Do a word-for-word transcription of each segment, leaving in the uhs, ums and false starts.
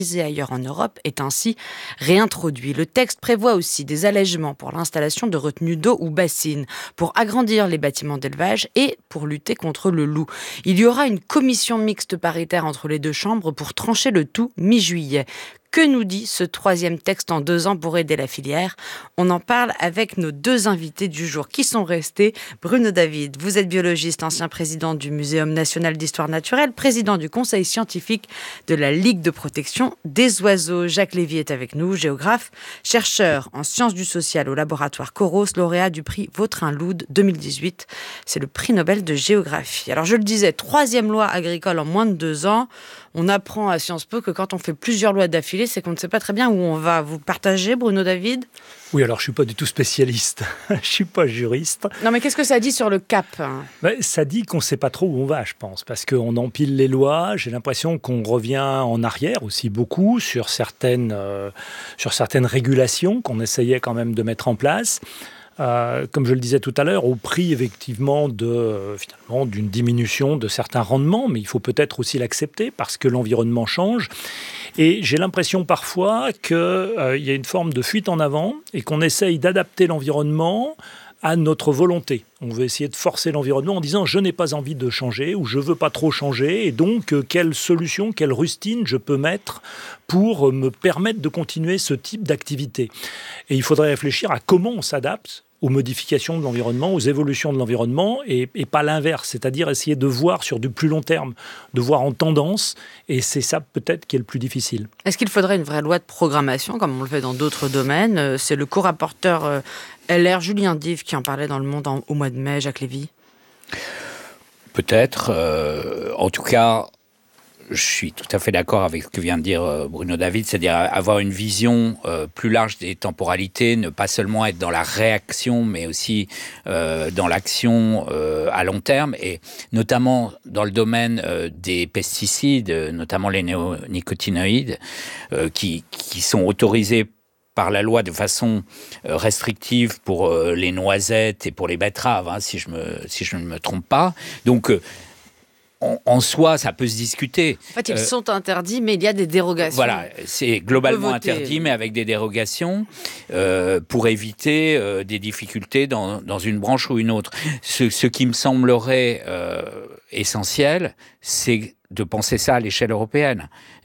ailleurs en Europe est ainsi réintroduit. Le texte prévoit aussi des allègements pour l'installation de retenues d'eau ou bassines, pour agrandir les bâtiments d'élevage et pour lutter contre le loup. Il y aura une commission mixte paritaire entre les deux chambres pour trancher le tout mi-juillet. Que nous dit ce troisième texte en deux ans pour aider la filière ? On en parle avec nos deux invités du jour qui sont restés. Bruno David, vous êtes biologiste, ancien président du Muséum national d'histoire naturelle, président du conseil scientifique de la Ligue de protection des oiseaux. Jacques Lévy est avec nous, géographe, chercheur en sciences du social au laboratoire Coros, lauréat du prix Vautrin-Loud deux mille dix-huit. C'est le prix Nobel de géographie. Alors je le disais, troisième loi agricole en moins de deux ans. On apprend à Sciences Po que quand on fait plusieurs lois d'affilée, c'est qu'on ne sait pas très bien où on va. Vous partagez, Bruno David ? Oui, alors je ne suis pas du tout spécialiste, je ne suis pas juriste. Non, mais qu'est-ce que ça dit sur le cap ? Ben, ça dit qu'on ne sait pas trop où on va, je pense, parce qu'on empile les lois. J'ai l'impression qu'on revient en arrière aussi beaucoup sur certaines, euh, sur certaines régulations qu'on essayait quand même de mettre en place. Euh, comme je le disais tout à l'heure, au prix effectivement de, euh, finalement, d'une diminution de certains rendements, mais il faut peut-être aussi l'accepter parce que l'environnement change. Et j'ai l'impression parfois qu'il euh, y a une forme de fuite en avant et qu'on essaye d'adapter l'environnement à notre volonté. On veut essayer de forcer l'environnement en disant « je n'ai pas envie de changer » ou « je ne veux pas trop changer » et donc euh, quelle solution, quelle rustine je peux mettre pour euh, me permettre de continuer ce type d'activité. Et il faudrait réfléchir à comment on s'adapte aux modifications de l'environnement, aux évolutions de l'environnement, et, et pas l'inverse, c'est-à-dire essayer de voir sur du plus long terme, de voir en tendance, et c'est ça peut-être qui est le plus difficile. Est-ce qu'il faudrait une vraie loi de programmation, comme on le fait dans d'autres domaines ? C'est le co-rapporteur euh, L R, Julien Dive, qui en parlait dans Le Monde en, au mois de mai, Jacques Lévy. Peut-être. Euh, en tout cas, je suis tout à fait d'accord avec ce que vient de dire Bruno David, c'est-à-dire avoir une vision euh, plus large des temporalités, ne pas seulement être dans la réaction, mais aussi euh, dans l'action euh, à long terme, et notamment dans le domaine euh, des pesticides, notamment les néonicotinoïdes, euh, qui, qui sont autorisés par la loi de façon euh, restrictive pour euh, les noisettes et pour les betteraves, hein, si, je me, si je ne me trompe pas. Donc, euh, En, en soi, ça peut se discuter. En fait, ils euh, sont interdits, mais il y a des dérogations. Voilà, c'est globalement interdit, mais avec des dérogations euh, pour éviter euh, des difficultés dans, dans une branche ou une autre. Ce, ce qui me semblerait euh, essentiel, c'est de penser ça à l'échelle européenne.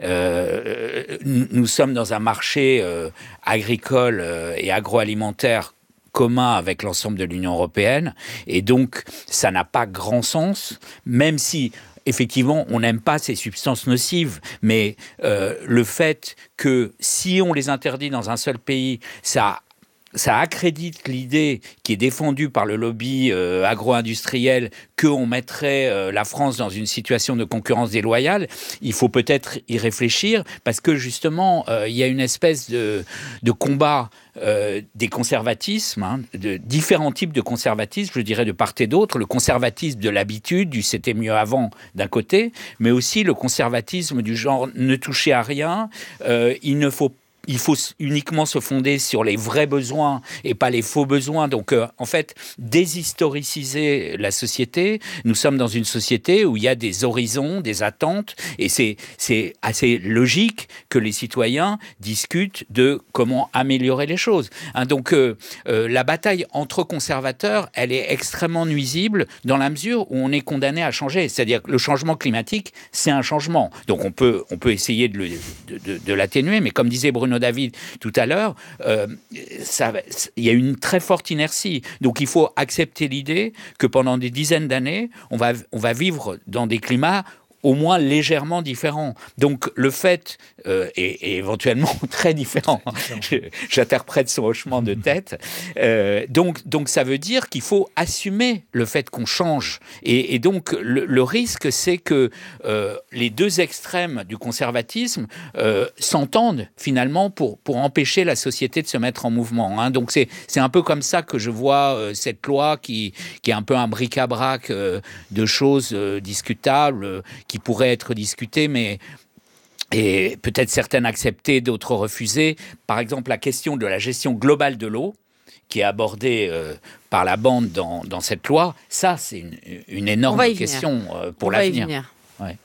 Euh, nous, nous sommes dans un marché euh, agricole euh, et agroalimentaire commun avec l'ensemble de l'Union européenne, et donc ça n'a pas grand sens, même si effectivement on n'aime pas ces substances nocives, mais euh, le fait que si on les interdit dans un seul pays, ça ça accrédite l'idée qui est défendue par le lobby euh, agro-industriel qu'on mettrait euh, la France dans une situation de concurrence déloyale. Il faut peut-être y réfléchir parce que justement, euh, il y a une espèce de, de combat euh, des conservatismes, hein, de différents types de conservatisme, je dirais de part et d'autre. Le conservatisme de l'habitude, du « c'était mieux avant » d'un côté, mais aussi le conservatisme du genre « ne touchez à rien, euh, il ne faut pas Il faut uniquement se fonder sur les vrais besoins et pas les faux besoins. Donc, euh, en fait, déshistoriciser la société. Nous sommes dans une société où il y a des horizons, des attentes, et c'est, c'est assez logique que les citoyens discutent de comment améliorer les choses. Hein, donc, euh, euh, la bataille entre conservateurs, elle est extrêmement nuisible dans la mesure où on est condamné à changer. C'est-à-dire que le changement climatique, c'est un changement. Donc, on peut, on peut essayer de, le, de, de, de l'atténuer, mais comme disait Bruno David tout à l'heure, euh, ça, il y a une très forte inertie. Donc il faut accepter l'idée que pendant des dizaines d'années, on va, on va vivre dans des climats au moins légèrement différents. Donc le fait, euh, et, et éventuellement très différent, je, j'interprète son hochement de tête, euh, donc, donc ça veut dire qu'il faut assumer le fait qu'on change. Et, et donc le, le risque, c'est que euh, les deux extrêmes du conservatisme euh, s'entendent finalement pour, pour empêcher la société de se mettre en mouvement. Hein. Donc c'est, c'est un peu comme ça que je vois euh, cette loi qui, qui est un peu un bric-à-brac euh, de choses euh, discutables, euh, qui pourraient être discutées, mais et peut-être certaines acceptées, d'autres refusées. Par exemple, la question de la gestion globale de l'eau, qui est abordée euh, par la bande dans, dans cette loi, ça, c'est une, une énorme question euh, pour On l'avenir. va y venir. Ouais.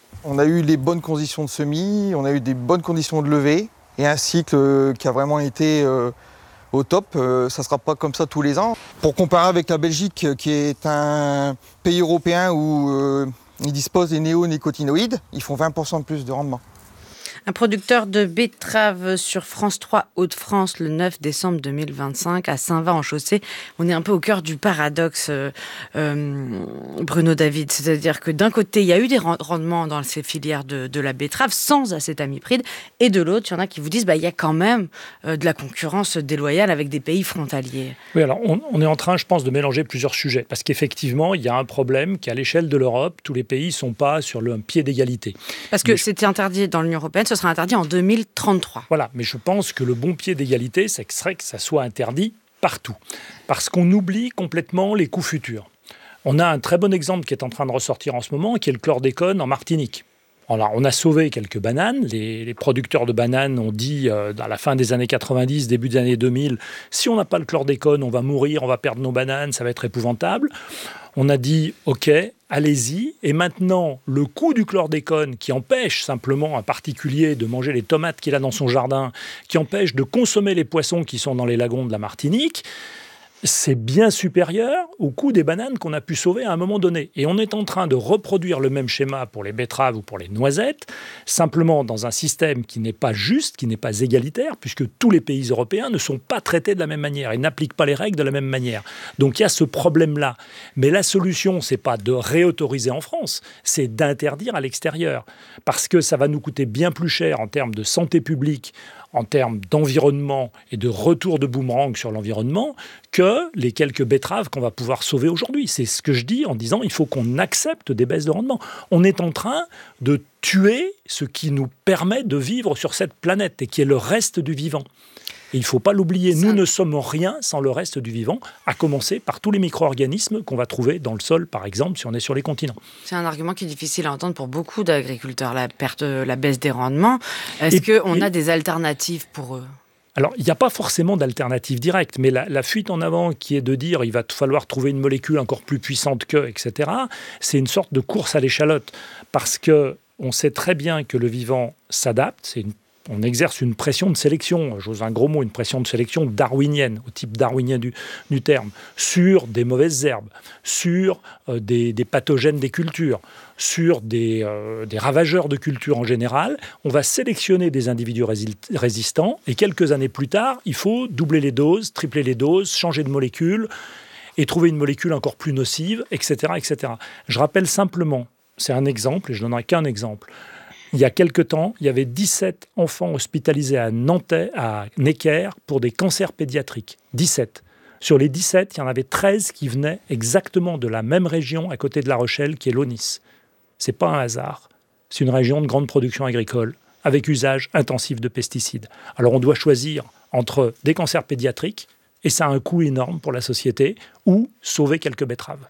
On a eu les bonnes conditions de semis, on a eu des bonnes conditions de levée et un cycle qui a vraiment été euh, au top. Euh, ça ne sera pas comme ça tous les ans. Pour comparer avec la Belgique, qui est un pays européen où euh, ils disposent des néonicotinoïdes, ils font vingt pour cent de plus de rendement. Un producteur de betteraves sur France trois Hauts-de-France le neuf décembre deux mille vingt-cinq à Saint-Vin-en-Chaussée. On est un peu au cœur du paradoxe, euh, euh, Bruno David. C'est-à-dire que d'un côté, il y a eu des rendements dans ces filières de, de la betterave sans acétamipride, et de l'autre, il y en a qui vous disent bah, il y a quand même euh, de la concurrence déloyale avec des pays frontaliers. Oui, alors on, on est en train, je pense, de mélanger plusieurs sujets. Parce qu'effectivement, il y a un problème qu'à l'échelle de l'Europe, tous les pays ne sont pas sur le pied d'égalité. Parce que Mais c'était interdit dans l'Union européenne, ce sera interdit en deux mille trente-trois. Voilà, mais je pense que le bon pied d'égalité, c'est que serait que ça soit interdit partout. Parce qu'on oublie complètement les coûts futurs. On a un très bon exemple qui est en train de ressortir en ce moment, qui est le chlordécone en Martinique. Alors, on a sauvé quelques bananes. Les, les producteurs de bananes ont dit, euh, à la fin des années quatre-vingt-dix, début des années deux mille, si on n'a pas le chlordécone, on va mourir, on va perdre nos bananes, ça va être épouvantable. On a dit, OK, allez-y. Et maintenant, le coût du chlordécone, qui empêche simplement un particulier de manger les tomates qu'il a dans son jardin, qui empêche de consommer les poissons qui sont dans les lagons de la Martinique, c'est bien supérieur au coût des bananes qu'on a pu sauver à un moment donné. Et on est en train de reproduire le même schéma pour les betteraves ou pour les noisettes, simplement dans un système qui n'est pas juste, qui n'est pas égalitaire, puisque tous les pays européens ne sont pas traités de la même manière et n'appliquent pas les règles de la même manière. Donc il y a ce problème-là. Mais la solution, c'est pas de réautoriser en France, c'est d'interdire à l'extérieur. Parce que ça va nous coûter bien plus cher en termes de santé publique, en termes d'environnement et de retour de boomerang sur l'environnement, que les quelques betteraves qu'on va pouvoir sauver aujourd'hui. C'est ce que je dis en disant il faut qu'on accepte des baisses de rendement. On est en train de tuer ce qui nous permet de vivre sur cette planète et qui est le reste du vivant. Et il ne faut pas l'oublier, nous ne sommes rien sans le reste du vivant, à commencer par tous les micro-organismes qu'on va trouver dans le sol, par exemple, si on est sur les continents. C'est un argument qui est difficile à entendre pour beaucoup d'agriculteurs, la perte, la baisse des rendements. Est-ce qu'on a des alternatives pour eux ? Alors, il n'y a pas forcément d'alternative directe, mais la, la fuite en avant qui est de dire il va falloir trouver une molécule encore plus puissante que, et cetera, c'est une sorte de course à l'échalote. Parce qu'on sait très bien que le vivant s'adapte, c'est une on exerce une pression de sélection, j'ose un gros mot, une pression de sélection darwinienne, au type darwinien du, du terme, sur des mauvaises herbes, sur euh, des, des pathogènes des cultures, sur des, euh, des ravageurs de culture en général. On va sélectionner des individus rési- résistants et quelques années plus tard, il faut doubler les doses, tripler les doses, changer de molécule et trouver une molécule encore plus nocive, et cetera, et cetera. Je rappelle simplement, c'est un exemple, et je ne donnerai qu'un exemple. Il y a quelque temps, il y avait dix-sept enfants hospitalisés à Nantais, à Necker, pour des cancers pédiatriques. dix-sept. Sur les dix-sept, il y en avait treize qui venaient exactement de la même région à côté de La Rochelle, qui est l'Aunis. Ce n'est pas un hasard. C'est une région de grande production agricole, avec usage intensif de pesticides. Alors on doit choisir entre des cancers pédiatriques, et ça a un coût énorme pour la société, ou sauver quelques betteraves.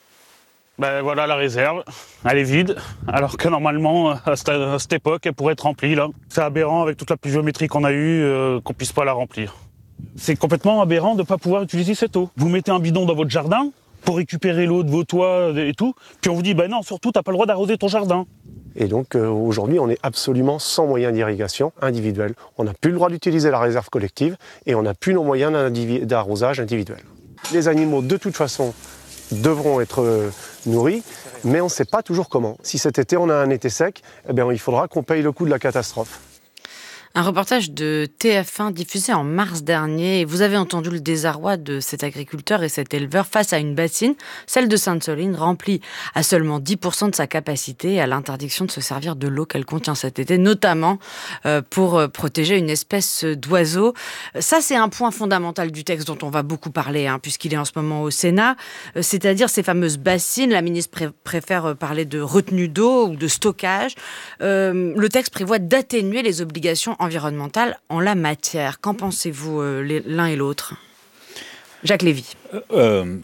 Ben voilà la réserve, elle est vide, alors que normalement, à cette, à cette époque, elle pourrait être remplie. Là. C'est aberrant avec toute la pluviométrie qu'on a eue, euh, qu'on puisse pas la remplir. C'est complètement aberrant de ne pas pouvoir utiliser cette eau. Vous mettez un bidon dans votre jardin pour récupérer l'eau de vos toits et tout, puis on vous dit, ben non, surtout, t'as pas le droit d'arroser ton jardin. Et donc euh, aujourd'hui, on est absolument sans moyens d'irrigation individuelle. On n'a plus le droit d'utiliser la réserve collective et on n'a plus nos moyens d'arrosage individuel. Les animaux, de toute façon, devront être euh, nourris, mais on ne sait pas toujours comment. Si cet été on a un été sec, eh bien, il faudra qu'on paye le coût de la catastrophe. Un reportage de T F un diffusé en mars dernier. Et vous avez entendu le désarroi de cet agriculteur et cet éleveur face à une bassine, celle de Sainte-Soline, remplie à seulement dix pour cent de sa capacité et à l'interdiction de se servir de l'eau qu'elle contient cet été, notamment euh, pour euh, protéger une espèce d'oiseau. Ça, c'est un point fondamental du texte dont on va beaucoup parler, hein, puisqu'il est en ce moment au Sénat, euh, c'est-à-dire ces fameuses bassines. La ministre pré- préfère parler de retenue d'eau ou de stockage. Euh, le texte prévoit d'atténuer les obligations environnementale en la matière. Qu'en pensez-vous euh, les, l'un et l'autre ? Jacques Lévy. Euh, euh,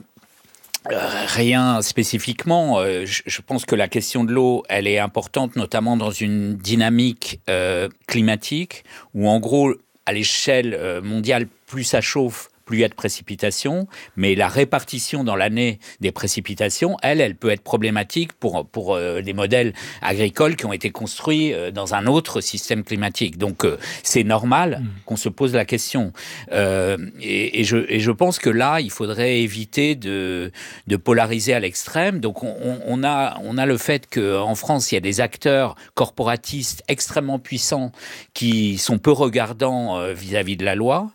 rien spécifiquement. Euh, je, je pense que la question de l'eau, elle est importante, notamment dans une dynamique euh, climatique où, en gros, à l'échelle mondiale, plus ça chauffe, plus il y a de précipitations, mais la répartition dans l'année des précipitations, elle, elle peut être problématique pour, pour euh, les modèles agricoles qui ont été construits euh, dans un autre système climatique. Donc, euh, c'est normal mmh. qu'on se pose la question. Euh, et, et, je, et je pense que là, il faudrait éviter de, de polariser à l'extrême. Donc, on, on, a, on a le fait qu'en France, il y a des acteurs corporatistes extrêmement puissants qui sont peu regardants euh, vis-à-vis de la loi,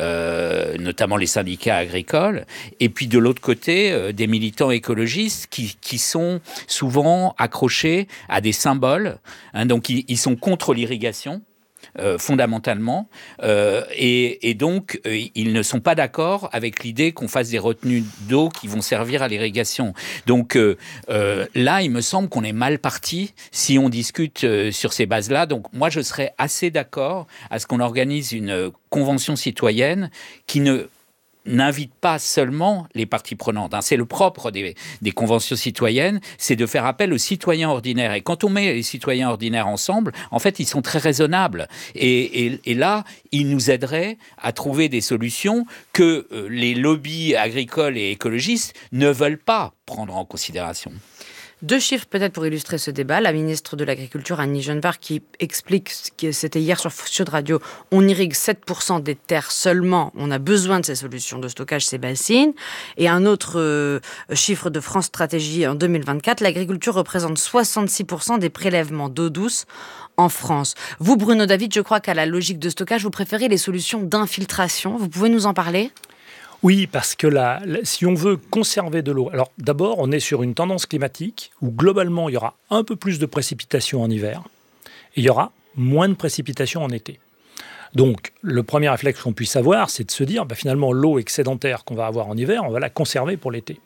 euh, notamment les syndicats agricoles. Et puis, de l'autre côté, euh, des militants écologistes qui, qui sont souvent accrochés à des symboles. Hein, donc, ils, ils sont contre l'irrigation. Euh, fondamentalement, euh, et, et donc euh, ils ne sont pas d'accord avec l'idée qu'on fasse des retenues d'eau qui vont servir à l'irrigation. Donc euh, euh, là, il me semble qu'on est mal parti si on discute euh, sur ces bases-là. Donc moi, je serais assez d'accord à ce qu'on organise une convention citoyenne qui ne n'invite pas seulement les parties prenantes. Hein. C'est le propre des, des conventions citoyennes, c'est de faire appel aux citoyens ordinaires. Et quand on met les citoyens ordinaires ensemble, en fait, ils sont très raisonnables. Et, et, et là, ils nous aideraient à trouver des solutions que euh, les lobbies agricoles et écologistes ne veulent pas prendre en considération. Deux chiffres peut-être pour illustrer ce débat. La ministre de l'Agriculture, Annie Genevard, qui explique, que c'était hier sur Sud Radio, on irrigue sept pour cent des terres seulement. On a besoin de ces solutions de stockage, ces bassines. Et un autre euh, chiffre de France Stratégie en deux mille vingt-quatre, l'agriculture représente soixante-six pour cent des prélèvements d'eau douce en France. Vous, Bruno David, je crois qu'à la logique de stockage, vous préférez les solutions d'infiltration. Vous pouvez nous en parler ? Oui, parce que là, si on veut conserver de l'eau... Alors d'abord, on est sur une tendance climatique où globalement, il y aura un peu plus de précipitations en hiver et il y aura moins de précipitations en été. Donc, le premier réflexe qu'on puisse avoir, c'est de se dire, bah, finalement, l'eau excédentaire qu'on va avoir en hiver, on va la conserver pour l'été.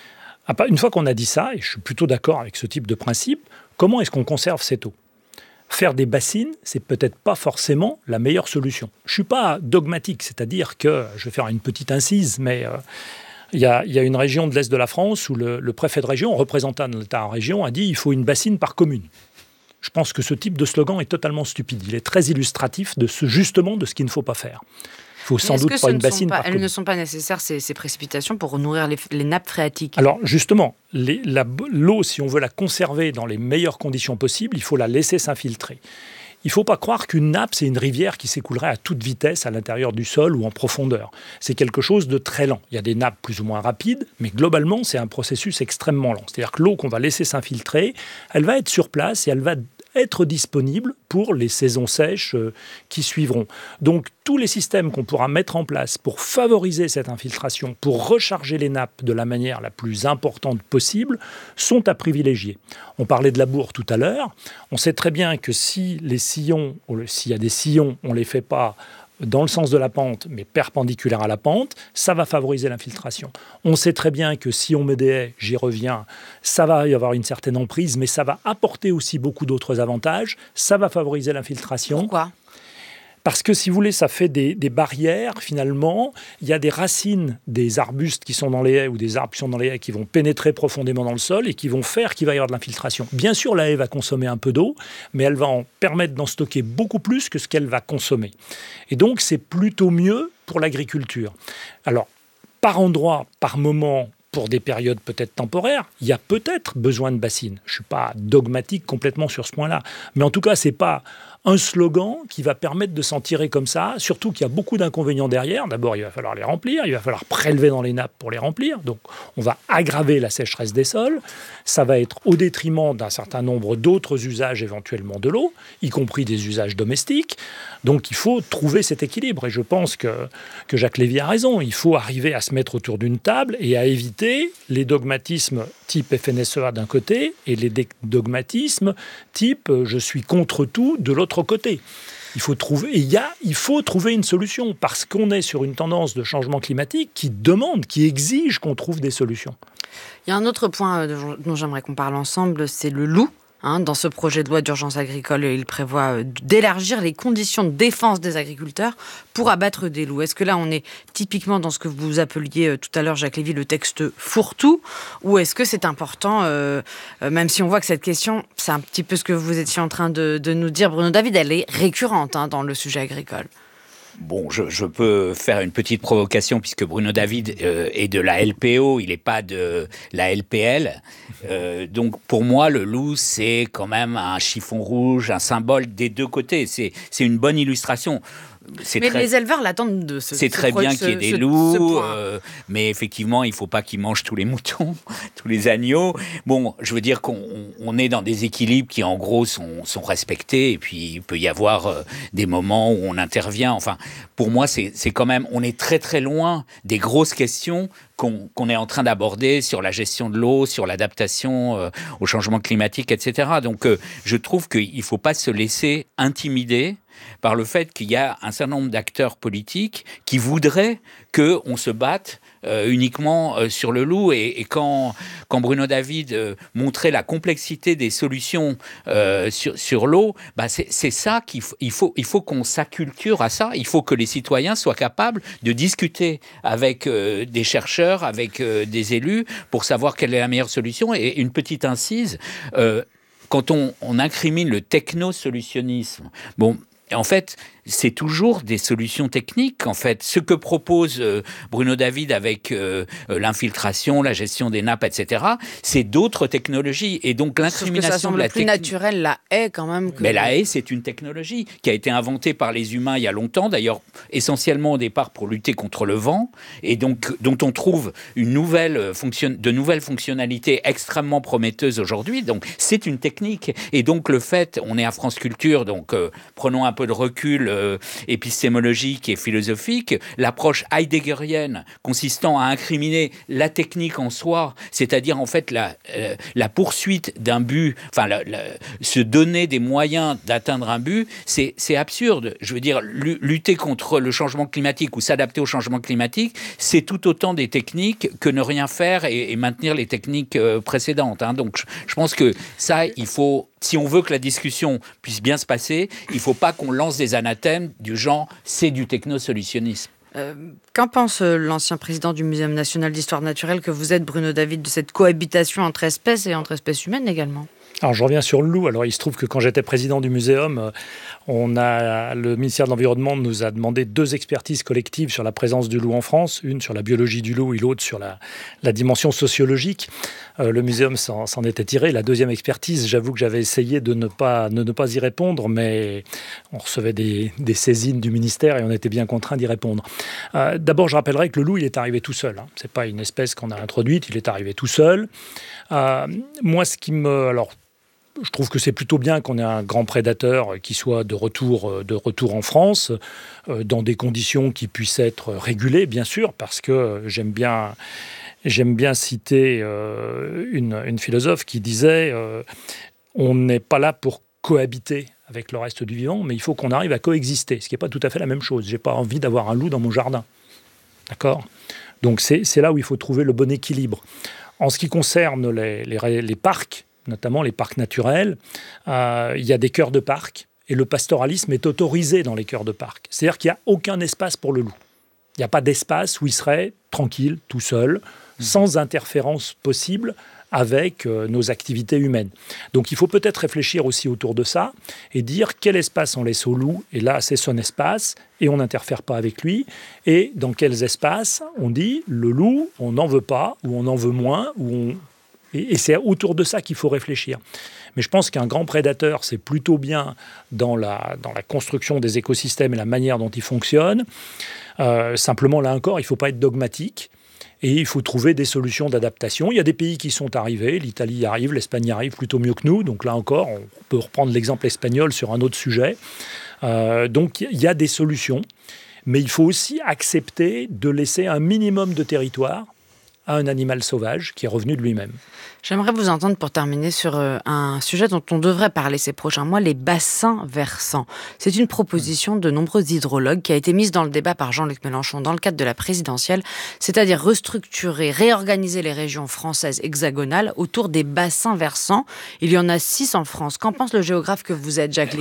Une fois qu'on a dit ça, et je suis plutôt d'accord avec ce type de principe, comment est-ce qu'on conserve cette eau ? Faire des bassines, c'est peut-être pas forcément la meilleure solution. Je suis pas dogmatique, c'est-à-dire que, je vais faire une petite incise, mais euh, il y a, y a une région de l'Est de la France où le, le préfet de région, représentant de l'État en région, a dit il faut une bassine par commune. Je pense que ce type de slogan est totanalement stupide. Il est très illustratif de ce, justement de ce qu'il ne faut pas faire. Il faut sans doute pas une bassine pas, par elles commune. Ne sont pas nécessaires, ces, ces précipitations, pour nourrir les, les nappes phréatiques. Alors justement, les, la, l'eau, si on veut la conserver dans les meilleures conditions possibles, il faut la laisser s'infiltrer. Il ne faut pas croire qu'une nappe, c'est une rivière qui s'écoulerait à toute vitesse à l'intérieur du sol ou en profondeur. C'est quelque chose de très lent. Il y a des nappes plus ou moins rapides, mais globalement, c'est un processus extrêmement lent. C'est-à-dire que l'eau qu'on va laisser s'infiltrer, elle va être sur place et elle va être disponible pour les saisons sèches euh, qui suivront. Donc, tous les systèmes qu'on pourra mettre en place pour favoriser cette infiltration, pour recharger les nappes de la manière la plus importante possible, sont à privilégier. On parlait de la bourre tout à l'heure. On sait très bien que si les sillons, s'il y a des sillons, on ne les fait pas dans le sens de la pente, mais perpendiculaire à la pente, ça va favoriser l'infiltration. On sait très bien que si on met des haies, j'y reviens, ça va y avoir une certaine emprise, mais ça va apporter aussi beaucoup d'autres avantages. Ça va favoriser l'infiltration. Pourquoi ? Parce que, si vous voulez, ça fait des, des barrières, finalement. Il y a des racines des arbustes qui sont dans les haies ou des arbres qui sont dans les haies qui vont pénétrer profondément dans le sol et qui vont faire qu'il va y avoir de l'infiltration. Bien sûr, la haie va consommer un peu d'eau, mais elle va en permettre d'en stocker beaucoup plus que ce qu'elle va consommer. Et donc, c'est plutôt mieux pour l'agriculture. Alors, par endroit, par moment, pour des périodes peut-être temporaires, il y a peut-être besoin de bassines. Je ne suis pas dogmatique complètement sur ce point-là. Mais en tout cas, ce n'est pas un slogan qui va permettre de s'en tirer comme ça, surtout qu'il y a beaucoup d'inconvénients derrière. D'abord, il va falloir les remplir, il va falloir prélever dans les nappes pour les remplir. Donc, on va aggraver la sécheresse des sols. Ça va être au détriment d'un certain nombre d'autres usages éventuellement de l'eau, y compris des usages domestiques. Donc, il faut trouver cet équilibre. Et je pense que, que Jacques Lévy a raison. Il faut arriver à se mettre autour d'une table et à éviter les dogmatismes type F N S E A d'un côté et les dogmatismes type « je suis contre tout » de l'autre côté. Il faut trouver, et il, y a, il faut trouver une solution parce qu'on est sur une tendance de changement climatique qui demande, qui exige qu'on trouve des solutions. Il y a un autre point dont j'aimerais qu'on parle ensemble, c'est le loup. Hein, dans ce projet de loi d'urgence agricole, il prévoit d'élargir les conditions de défense des agriculteurs pour abattre des loups. Est-ce que là, on est typiquement dans ce que vous appeliez tout à l'heure, Jacques Lévy, le texte fourre-tout, ou est-ce que c'est important, euh, même si on voit que cette question, c'est un petit peu ce que vous étiez en train de, de nous dire, Bruno David, elle est récurrente hein, dans le sujet agricole. Bon, je, je peux faire une petite provocation puisque Bruno David euh, est de la L P O, il n'est pas de la L P L. Euh, donc pour moi, le loup, c'est quand même un chiffon rouge, un symbole des deux côtés. C'est, c'est une bonne illustration. C'est mais très... les éleveurs l'attendent de ce C'est ce très pro- bien ce, qu'il y ait des ce, loups, ce euh, mais effectivement, il ne faut pas qu'ils mangent tous les moutons, tous les agneaux. Bon, je veux dire qu'on on est dans des équilibres qui, en gros, sont, sont respectés. Et puis, il peut y avoir euh, des moments où on intervient. Enfin, pour moi, c'est, c'est quand même... On est très, très loin des grosses questions qu'on, qu'on est en train d'aborder sur la gestion de l'eau, sur l'adaptation euh, au changement climatique, et cetera. Donc, euh, je trouve qu'il ne faut pas se laisser intimider par le fait qu'il y a un certain nombre d'acteurs politiques qui voudraient qu'on se batte euh, uniquement euh, sur le loup. Et, et quand, quand Bruno David euh, montrait la complexité des solutions euh, sur, sur l'eau, bah c'est, c'est ça qu'il faut, il faut, il faut qu'on s'acculture à ça. Il faut que les citoyens soient capables de discuter avec euh, des chercheurs, avec euh, des élus, pour savoir quelle est la meilleure solution. Et une petite incise, euh, quand on, on incrimine le technosolutionnisme, bon, en fait, c'est toujours des solutions techniques. En fait, ce que propose euh, Bruno David avec euh, l'infiltration, la gestion des nappes, et cetera, c'est d'autres technologies. Et donc l'incrimination Sauf que ça semble de la plus techn... naturel, la haie quand même. Que... Mais la haie, c'est une technologie qui a été inventée par les humains il y a longtemps, d'ailleurs essentiellement au départ pour lutter contre le vent, et donc dont on trouve une nouvelle fonction... de nouvelles fonctionnalités extrêmement prometteuses aujourd'hui. Donc c'est une technique. Et donc le fait, on est à France Culture, donc euh, prenons un peu de recul euh, épistémologique et philosophique, l'approche heideggerienne consistant à incriminer la technique en soi, c'est-à-dire en fait la, euh, la poursuite d'un but, enfin la, la, se donner des moyens d'atteindre un but, c'est, c'est absurde. Je veux dire, lutter contre le changement climatique ou s'adapter au changement climatique, c'est tout autant des techniques que ne rien faire et, et maintenir les techniques euh, précédentes. Hein. Donc je, je pense que ça, il faut... Si on veut que la discussion puisse bien se passer, il ne faut pas qu'on lance des anathèmes du genre « c'est du technosolutionnisme ». Euh, qu'en pense euh, l'ancien président du Muséum national d'histoire naturelle que vous êtes, Bruno David, de cette cohabitation entre espèces et entre espèces humaines également ? Alors je reviens sur le loup. Alors il se trouve que quand j'étais président du muséum, on a, le ministère de l'Environnement nous a demandé deux expertises collectives sur la présence du loup en France, une sur la biologie du loup et l'autre sur la, la dimension sociologique. Euh, le muséum s'en, s'en était tiré. La deuxième expertise, j'avoue que j'avais essayé de ne pas, de ne pas y répondre, mais on recevait des, des saisines du ministère et on était bien contraint d'y répondre. Euh, d'abord, je rappellerai que le loup, il est arrivé tout seul. Hein. Ce n'est pas une espèce qu'on a introduite, il est arrivé tout seul. Euh, moi, ce qui me... Alors, je trouve que c'est plutôt bien qu'on ait un grand prédateur qui soit de retour, de retour en France, euh, dans des conditions qui puissent être régulées, bien sûr, parce que j'aime bien, j'aime bien citer euh, une, une philosophe qui disait euh, « On n'est pas là pour cohabiter avec le reste du vivant, mais il faut qu'on arrive à coexister », ce qui n'est pas tout à fait la même chose. Je n'ai pas envie d'avoir un loup dans mon jardin. D'accord ? Donc c'est, c'est là où il faut trouver le bon équilibre. En ce qui concerne les, les, les parcs, notamment les parcs naturels, euh, il y a des cœurs de parc et le pastoralisme est autorisé dans les cœurs de parc. C'est-à-dire qu'il n'y a aucun espace pour le loup. Il n'y a pas d'espace où il serait tranquille, tout seul, mmh. sans interférence possible avec euh, nos activités humaines. Donc il faut peut-être réfléchir aussi autour de ça et dire quel espace on laisse au loup, et là c'est son espace, et on n'interfère pas avec lui, et dans quels espaces on dit le loup, on n'en veut pas, ou on en veut moins, ou on... Et c'est autour de ça qu'il faut réfléchir. Mais je pense qu'un grand prédateur, c'est plutôt bien dans la, dans la construction des écosystèmes et la manière dont ils fonctionnent. Euh, simplement, là encore, il ne faut pas être dogmatique. Et il faut trouver des solutions d'adaptation. Il y a des pays qui sont arrivés. L'Italie y arrive, l'Espagne y arrive plutôt mieux que nous. Donc là encore, on peut reprendre l'exemple espagnol sur un autre sujet. Euh, donc il y a des solutions. Mais il faut aussi accepter de laisser un minimum de territoire à un animal sauvage qui est revenu de lui-même. J'aimerais vous entendre pour terminer sur euh, un sujet dont on devrait parler ces prochains mois, les bassins versants. C'est une proposition de nombreux hydrologues qui a été mise dans le débat par Jean-Luc Mélenchon dans le cadre de la présidentielle, c'est-à-dire restructurer, réorganiser les régions françaises hexagonales autour des bassins versants. Il y en a six en France. Qu'en pense le géographe que vous êtes, Jacques Lévy ?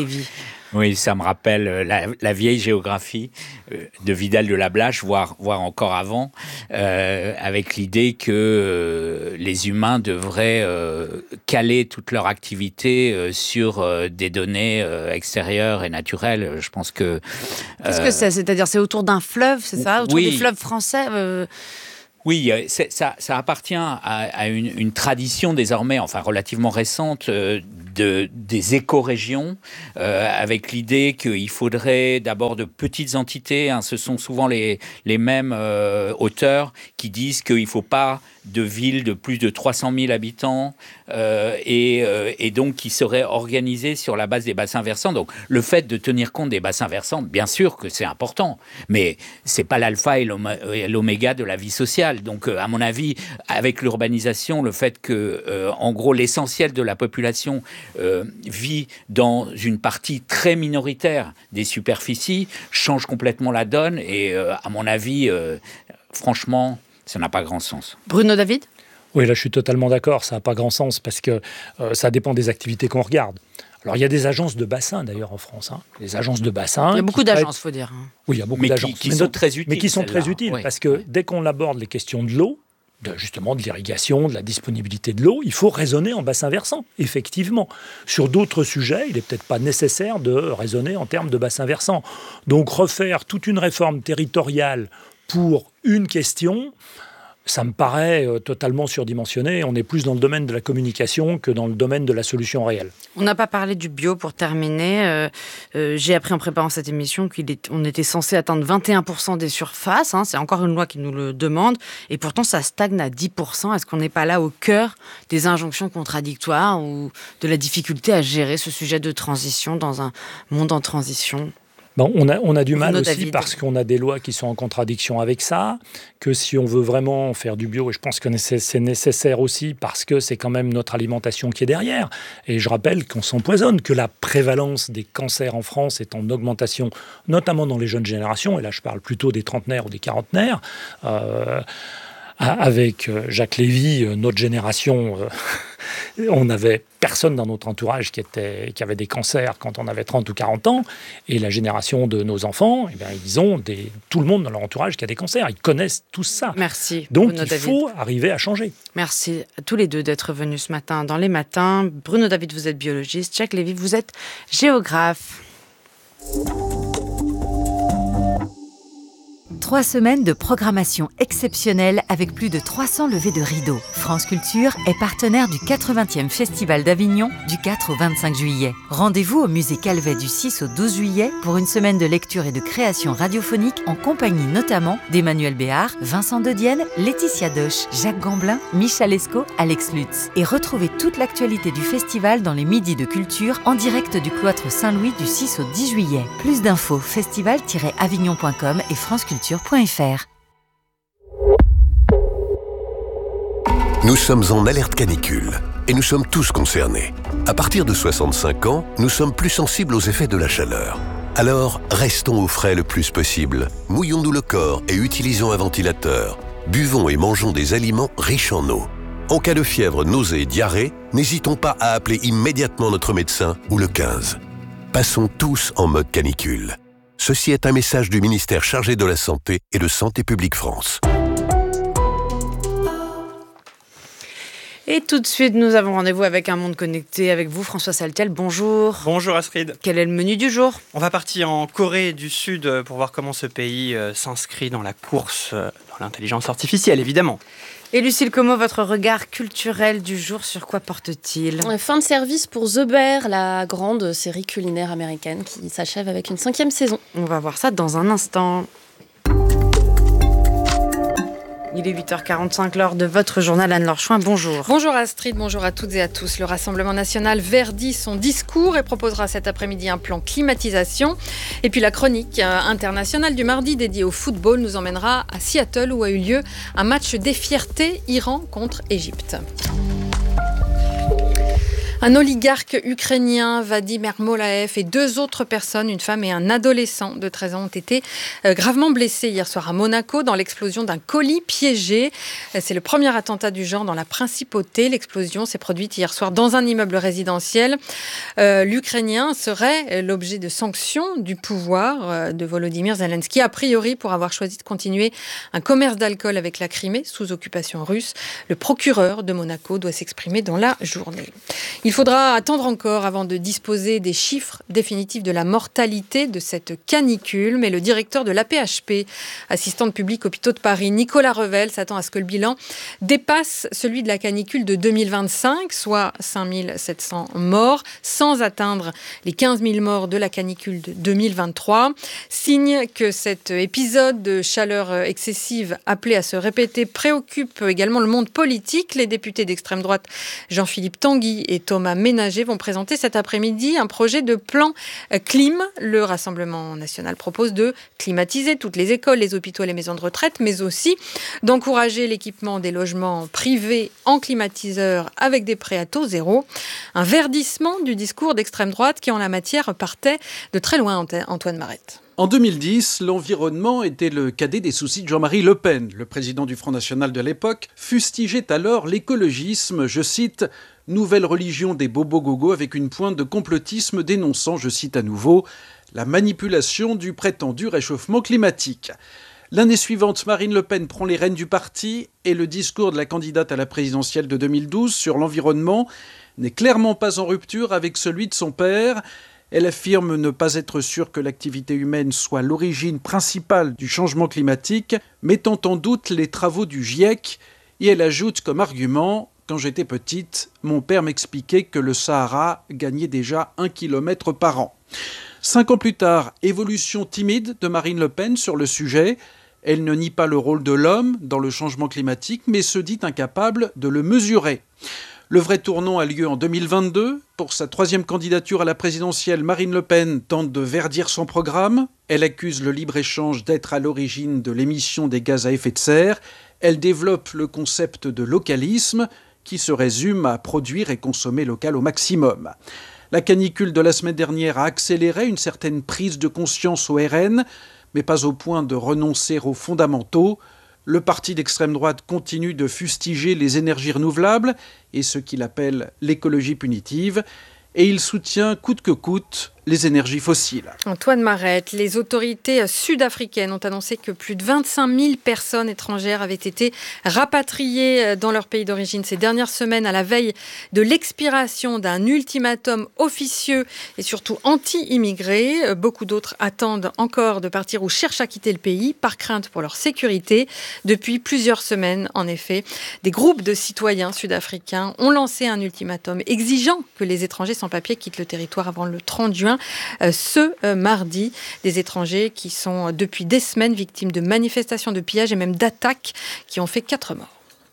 Oui, ça me rappelle la, la vieille géographie de Vidal de la Blache, voire, voire encore avant, euh, avec l'idée que euh, les humains devraient euh, caler toute leur activité euh, sur euh, des données euh, extérieures et naturelles. Je pense que... Euh, Qu'est-ce que c'est ? C'est-à-dire c'est autour d'un fleuve, c'est ça ? Autour oui. des fleuves français euh... Oui, c'est, ça, ça appartient à, à une, une tradition désormais, enfin relativement récente, euh, de, des écorégions, euh, avec l'idée qu'il faudrait d'abord de petites entités, hein, ce sont souvent les, les mêmes euh, auteurs qui disent qu'il ne faut pas de villes de plus de trois cent mille habitants euh, et, euh, et donc qui seraient organisées sur la base des bassins versants. Donc le fait de tenir compte des bassins versants, bien sûr que c'est important, mais ce n'est pas l'alpha et l'oméga de la vie sociale. Donc euh, à mon avis, avec l'urbanisation, le fait que, euh, en gros, l'essentiel de la population euh, vit dans une partie très minoritaire des superficies change complètement la donne et euh, à mon avis, euh, franchement... ça n'a pas grand sens. Bruno David ? Oui, là je suis totalement d'accord, ça n'a pas grand sens parce que euh, ça dépend des activités qu'on regarde. Alors il y a des agences de bassin d'ailleurs en France, hein. Les agences de bassin. Il y a beaucoup d'agences, d'agences, il faut dire. Oui, il y a beaucoup mais d'agences. Qui, qui mais sont très utiles. Mais qui sont très utiles oui. parce que oui. dès qu'on aborde les questions de l'eau, de, justement de l'irrigation, de la disponibilité de l'eau, il faut raisonner en bassin versant, effectivement. Sur d'autres sujets, il n'est peut-être pas nécessaire de raisonner en termes de bassin versant. Donc refaire toute une réforme territoriale pour une question... ça me paraît euh, totalement surdimensionné. On est plus dans le domaine de la communication que dans le domaine de la solution réelle. On n'a pas parlé du bio pour terminer. Euh, euh, j'ai appris en préparant cette émission qu'on était censé atteindre vingt et un pour cent des surfaces. Hein, c'est encore une loi qui nous le demande. Et pourtant, ça stagne à dix pour cent. Est-ce qu'on n'est pas là au cœur des injonctions contradictoires ou de la difficulté à gérer ce sujet de transition dans un monde en transition ? Bon, on, a, on a du mal Bruno aussi David. Parce qu'on a des lois qui sont en contradiction avec ça, que si on veut vraiment faire du bio, et je pense que c'est nécessaire aussi parce que c'est quand même notre alimentation qui est derrière. Et je rappelle qu'on s'empoisonne, que la prévalence des cancers en France est en augmentation, notamment dans les jeunes générations, et là je parle plutôt des trentenaires ou des quarantenaires. Euh, avec Jacques Lévy, notre génération... Euh, on n'avait personne dans notre entourage qui, était, qui avait des cancers quand on avait trente ou quarante ans. Et la génération de nos enfants, eh bien, ils ont des, tout le monde dans leur entourage qui a des cancers. Ils connaissent tout ça. Merci. Donc, Bruno il David. faut arriver à changer. Merci à tous les deux d'être venus ce matin dans Les Matins. Bruno David, vous êtes biologiste. Jacques Lévy, vous êtes géographe. Trois semaines de programmation exceptionnelle avec plus de trois cents levées de rideaux. France Culture est partenaire du quatre-vingtième Festival d'Avignon du quatre au vingt-cinq juillet. Rendez-vous au musée Calvet du six au douze juillet pour une semaine de lecture et de création radiophonique en compagnie notamment d'Emmanuel Béard, Vincent De Dienne, Laetitia Doche, Jacques Gamblin, Michel Escaut, Alex Lutz. Et retrouvez toute l'actualité du festival dans les Midis de Culture en direct du cloître Saint-Louis du six au dix juillet. Plus d'infos festival tiret avignon point com et franceculture point f r. Nous sommes en alerte canicule et nous sommes tous concernés. À partir de soixante-cinq ans, nous sommes plus sensibles aux effets de la chaleur. Alors, restons au frais le plus possible. Mouillons-nous le corps et utilisons un ventilateur. Buvons et mangeons des aliments riches en eau. En cas de fièvre, nausée et diarrhée, n'hésitons pas à appeler immédiatement notre médecin ou le quinze. Passons tous en mode canicule. Ceci est un message du ministère chargé de la Santé et de Santé publique France. Et tout de suite, nous avons rendez-vous avec un monde connecté avec vous, François Saltiel. Bonjour. Bonjour Astrid. Quel est le menu du jour ? On va partir en Corée du Sud pour voir comment ce pays euh, s'inscrit dans la course euh, dans l'intelligence artificielle, évidemment. Et Lucille Como, votre regard culturel du jour, sur quoi porte-t-il ? Fin de service pour The Bear, la grande série culinaire américaine qui s'achève avec une cinquième saison. On va voir ça dans un instant. Il est huit heures quarante-cinq, l'heure de votre journal. Anne-Laure Chouin, bonjour. Bonjour Astrid, bonjour à toutes et à tous. Le Rassemblement national verdit son discours et proposera cet après-midi un plan climatisation. Et puis la chronique internationale du mardi dédiée au football nous emmènera à Seattle où a eu lieu un match des fiertés, Iran contre Égypte. Un oligarque ukrainien, Vadim Ermolaev, et deux autres personnes, une femme et un adolescent de treize ans, ont été gravement blessés hier soir à Monaco dans l'explosion d'un colis piégé. C'est le premier attentat du genre dans la principauté. L'explosion s'est produite hier soir dans un immeuble résidentiel. Euh, L'Ukrainien serait l'objet de sanctions du pouvoir de Volodymyr Zelensky, a priori pour avoir choisi de continuer un commerce d'alcool avec la Crimée sous occupation russe. Le procureur de Monaco doit s'exprimer dans la journée. Il faudra attendre encore avant de disposer des chiffres définitifs de la mortalité de cette canicule, mais le directeur de l'A P H P, assistante publique hôpitaux de Paris, Nicolas Revel, s'attend à ce que le bilan dépasse celui de la canicule de deux mille vingt-cinq, soit cinq mille sept cents morts, sans atteindre les quinze mille morts de la canicule de deux mille vingt-trois. Signe que cet épisode de chaleur excessive appelé à se répéter préoccupe également le monde politique. Les députés d'extrême droite Jean-Philippe Tanguy et Thomas Ménager vont présenter cet après-midi un projet de plan clim. Le Rassemblement national propose de climatiser toutes les écoles, les hôpitaux et les maisons de retraite, mais aussi d'encourager l'équipement des logements privés en climatiseur avec des prêts à taux zéro. Un verdissement du discours d'extrême droite qui, en la matière, partait de très loin, Antoine Marette. En deux mille dix, l'environnement était le cadet des soucis de Jean-Marie Le Pen. Le président du Front National de l'époque fustigeait alors l'écologisme, je cite, « nouvelle religion des bobos-gogos avec une pointe de complotisme dénonçant, je cite à nouveau, la manipulation du prétendu réchauffement climatique ». L'année suivante, Marine Le Pen prend les rênes du parti et le discours de la candidate à la présidentielle de deux mille douze sur l'environnement n'est clairement pas en rupture avec celui de son père. Elle affirme ne pas être sûre que l'activité humaine soit l'origine principale du changement climatique, mettant en doute les travaux du GIEC. Et elle ajoute comme argument « Quand j'étais petite, mon père m'expliquait que le Sahara gagnait déjà un kilomètre par an ». Cinq ans plus tard, évolution timide de Marine Le Pen sur le sujet. Elle ne nie pas le rôle de l'homme dans le changement climatique, mais se dit incapable de le mesurer. Le vrai tournant a lieu en deux mille vingt-deux. Pour sa troisième candidature à la présidentielle, Marine Le Pen tente de verdir son programme. Elle accuse le libre-échange d'être à l'origine de l'émission des gaz à effet de serre. Elle développe le concept de localisme, qui se résume à produire et consommer local au maximum. La canicule de la semaine dernière a accéléré une certaine prise de conscience au R N, mais pas au point de renoncer aux fondamentaux. Le parti d'extrême droite continue de fustiger les énergies renouvelables et ce qu'il appelle l'écologie punitive, et il soutient coûte que coûte les énergies fossiles. Antoine Marette, les autorités sud-africaines ont annoncé que plus de vingt-cinq mille personnes étrangères avaient été rapatriées dans leur pays d'origine ces dernières semaines à la veille de l'expiration d'un ultimatum officieux et surtout anti-immigrés. Beaucoup d'autres attendent encore de partir ou cherchent à quitter le pays par crainte pour leur sécurité. Depuis plusieurs semaines, en effet, des groupes de citoyens sud-africains ont lancé un ultimatum exigeant que les étrangers sans papier quittent le territoire avant le trente juin. Euh, ce euh, mardi, des étrangers qui sont euh, depuis des semaines victimes de manifestations, de pillages et même d'attaques qui ont fait quatre morts.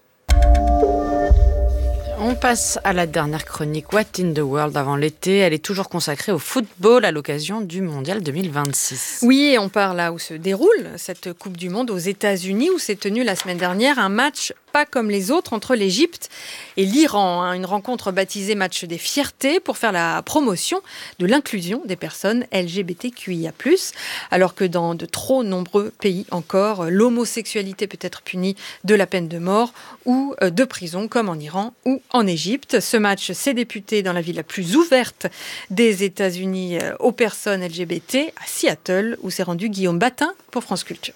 On passe à la dernière chronique What in the World avant l'été. Elle est toujours consacrée au football à l'occasion du Mondial deux mille vingt-six. Oui, et on part là où se déroule cette Coupe du Monde aux États-Unis où s'est tenu la semaine dernière un match pas comme les autres entre l'Égypte et l'Iran. Hein, une rencontre baptisée Match des fiertés pour faire la promotion de l'inclusion des personnes L G B T Q I A plus, alors que dans de trop nombreux pays encore, l'homosexualité peut être punie de la peine de mort ou de prison comme en Iran ou en Égypte. Ce match s'est député dans la ville la plus ouverte des États-Unis aux personnes L G B T, à Seattle, où s'est rendu Guillaume Batin pour France Culture.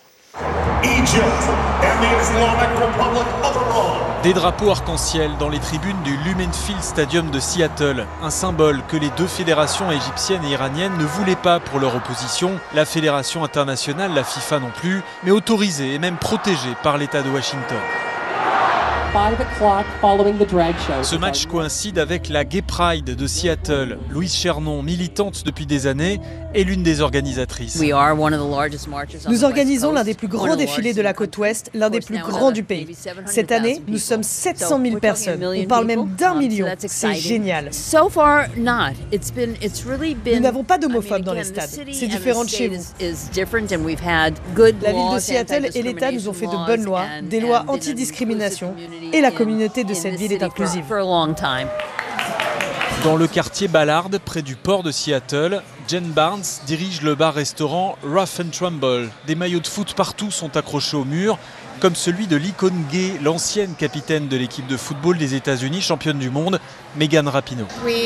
Des drapeaux arc-en-ciel dans les tribunes du Lumen Field Stadium de Seattle, un symbole que les deux fédérations égyptiennes et iraniennes ne voulaient pas pour leur opposition, la fédération internationale, la FIFA non plus, mais autorisée et même protégée par l'État de Washington. Ce match coïncide avec la Gay Pride de Seattle. Louise Chernon, militante depuis des années, est l'une des organisatrices. Nous organisons l'un des plus grands défilés de la côte ouest, l'un des plus grands du pays. Cette année, nous sommes sept cent mille personnes. On parle même d'un million. C'est génial. Nous n'avons pas d'homophobes dans les stades. C'est différent de chez vous. La ville de Seattle et l'État nous ont fait de bonnes lois, des lois anti-discrimination. Et la communauté de cette ville est inclusive. Dans le quartier Ballard, près du port de Seattle, Jen Barnes dirige le bar-restaurant Rough and Trumbull. Des maillots de foot partout sont accrochés au mur, comme celui de l'icône gay, l'ancienne capitaine de l'équipe de football des États-Unis, championne du monde, Megan Rapinoe.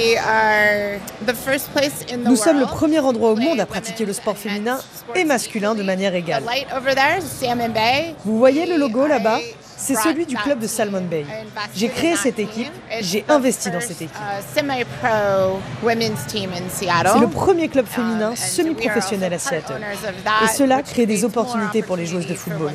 Nous sommes le premier endroit au monde à pratiquer le sport féminin et masculin de manière égale. Vous voyez le logo là-bas ? C'est celui du club de Salmon Bay. J'ai créé cette équipe, j'ai investi dans cette équipe. C'est le premier club féminin semi-professionnel à Seattle. Et cela crée des opportunités pour les joueuses de football.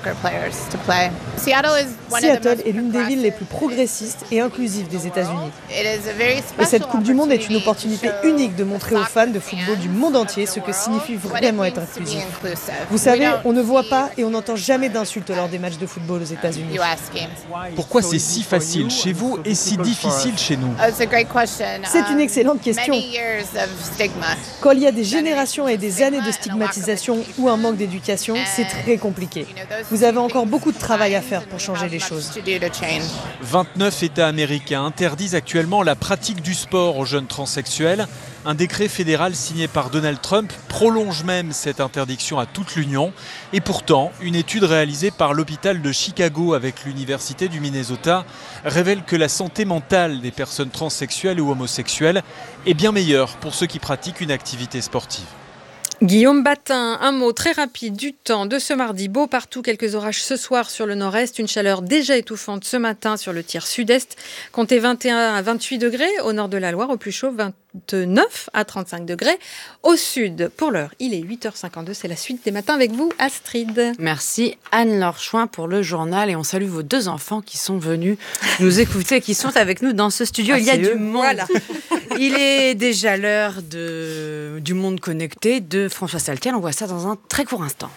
Seattle est l'une des villes les plus progressistes et inclusives des États-Unis. Et cette Coupe du Monde est une opportunité unique de montrer aux fans de football du monde entier ce que signifie vraiment être inclusif. Vous savez, on ne voit pas et on n'entend jamais d'insultes lors des matchs de football aux États-Unis. Pourquoi c'est si facile chez vous et si difficile chez nous ? C'est une excellente question. Quand il y a des générations et des années de stigmatisation ou un manque d'éducation, c'est très compliqué. Vous avez encore beaucoup de travail à faire pour changer les choses. vingt-neuf États américains interdisent actuellement la pratique du sport aux jeunes transsexuels. Un décret fédéral signé par Donald Trump prolonge même cette interdiction à toute l'Union. Et pourtant, une étude réalisée par l'hôpital de Chicago avec l'université du Minnesota révèle que la santé mentale des personnes transsexuelles ou homosexuelles est bien meilleure pour ceux qui pratiquent une activité sportive. Guillaume Batin, un mot très rapide du temps de ce mardi. Beau partout, quelques orages ce soir sur le nord-est, une chaleur déjà étouffante ce matin sur le tiers sud-est. Comptez vingt et un à vingt-huit degrés au nord de la Loire, au plus chaud vingt-neuf à trente-cinq degrés. Au sud, pour l'heure, il est huit heures cinquante-deux, c'est la suite des matins avec vous, Astrid. Merci Anne-Laure Chouin pour le journal et on salue vos deux enfants qui sont venus nous écouter, qui sont avec nous dans ce studio. Ah, il y a du eux. monde. Voilà. Il est déjà l'heure de, du monde connecté de François Saltiel. On voit ça dans un très court instant.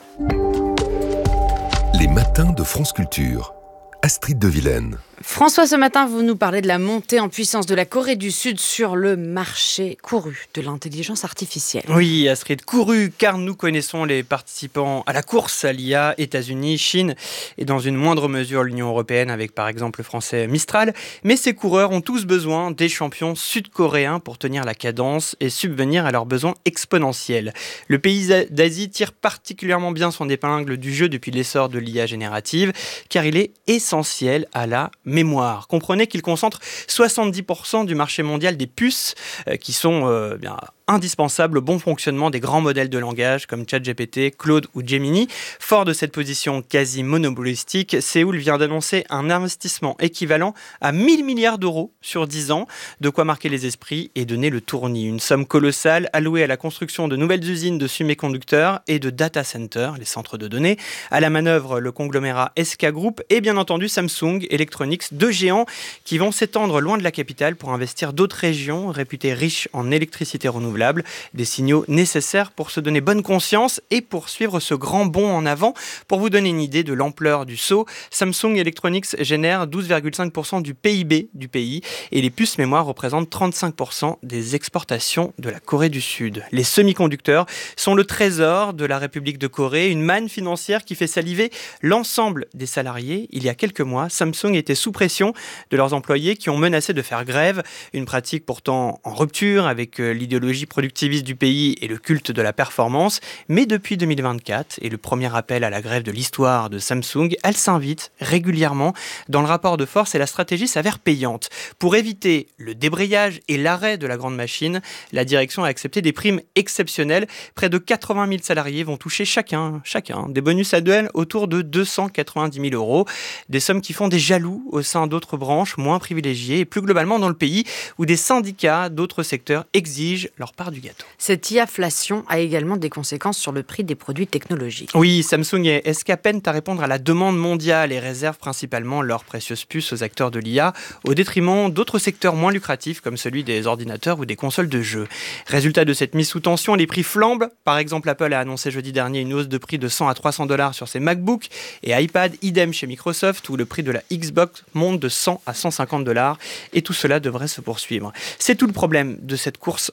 Les matins de France Culture. Astrid de Vilaine. François, ce matin, vous nous parlez de la montée en puissance de la Corée du Sud sur le marché couru de l'intelligence artificielle. Oui, Astrid, couru, car nous connaissons les participants à la course à l'I A, États-Unis, Chine et dans une moindre mesure l'Union européenne avec par exemple le français Mistral. Mais ces coureurs ont tous besoin des champions sud-coréens pour tenir la cadence et subvenir à leurs besoins exponentiels. Le pays d'Asie tire particulièrement bien son épingle du jeu depuis l'essor de l'I A générative, car il est essentiel à la mémoire. Comprenez qu'il concentre soixante-dix pour cent du marché mondial des puces euh, qui sont euh, bien indispensable au bon fonctionnement des grands modèles de langage comme ChatGPT, Claude ou Gemini. Fort de cette position quasi monopolistique, Séoul vient d'annoncer un investissement équivalent à mille milliards d'euros sur dix ans, de quoi marquer les esprits et donner le tournis. Une somme colossale allouée à la construction de nouvelles usines de semi-conducteurs et de data centers, les centres de données. À la manœuvre, le conglomérat S K Group et bien entendu Samsung Electronics, deux géants qui vont s'étendre loin de la capitale pour investir d'autres régions réputées riches en électricité renouvelable. Des signaux nécessaires pour se donner bonne conscience et poursuivre ce grand bond en avant. Pour vous donner une idée de l'ampleur du saut, Samsung Electronics génère douze virgule cinq pour cent du P I B du pays et les puces mémoire représentent trente-cinq pour cent des exportations de la Corée du Sud. Les semi-conducteurs sont le trésor de la République de Corée, une manne financière qui fait saliver l'ensemble des salariés. Il y a quelques mois, Samsung était sous pression de leurs employés qui ont menacé de faire grève, une pratique pourtant en rupture avec l'idéologie productiviste du pays et le culte de la performance. Mais depuis deux mille vingt-quatre et le premier appel à la grève de l'histoire de Samsung, elle s'invite régulièrement dans le rapport de force et la stratégie s'avère payante. Pour éviter le débrayage et l'arrêt de la grande machine, la direction a accepté des primes exceptionnelles. Près de quatre-vingt mille salariés vont toucher chacun, chacun des bonus annuels autour de deux cent quatre-vingt-dix mille euros. Des sommes qui font des jaloux au sein d'autres branches moins privilégiées et plus globalement dans le pays où des syndicats d'autres secteurs exigent leur part du gâteau. Cette inflation a également des conséquences sur le prix des produits technologiques. Oui, Samsung et S K peinent à répondre à la demande mondiale et réservent principalement leurs précieuses puces aux acteurs de l'I A au détriment d'autres secteurs moins lucratifs comme celui des ordinateurs ou des consoles de jeux. Résultat de cette mise sous tension, les prix flambent. Par exemple, Apple a annoncé jeudi dernier une hausse de prix de cent à trois cents dollars sur ses MacBooks et iPad, idem chez Microsoft où le prix de la Xbox monte de cent à cent cinquante dollars et tout cela devrait se poursuivre. C'est tout le problème de cette course en avant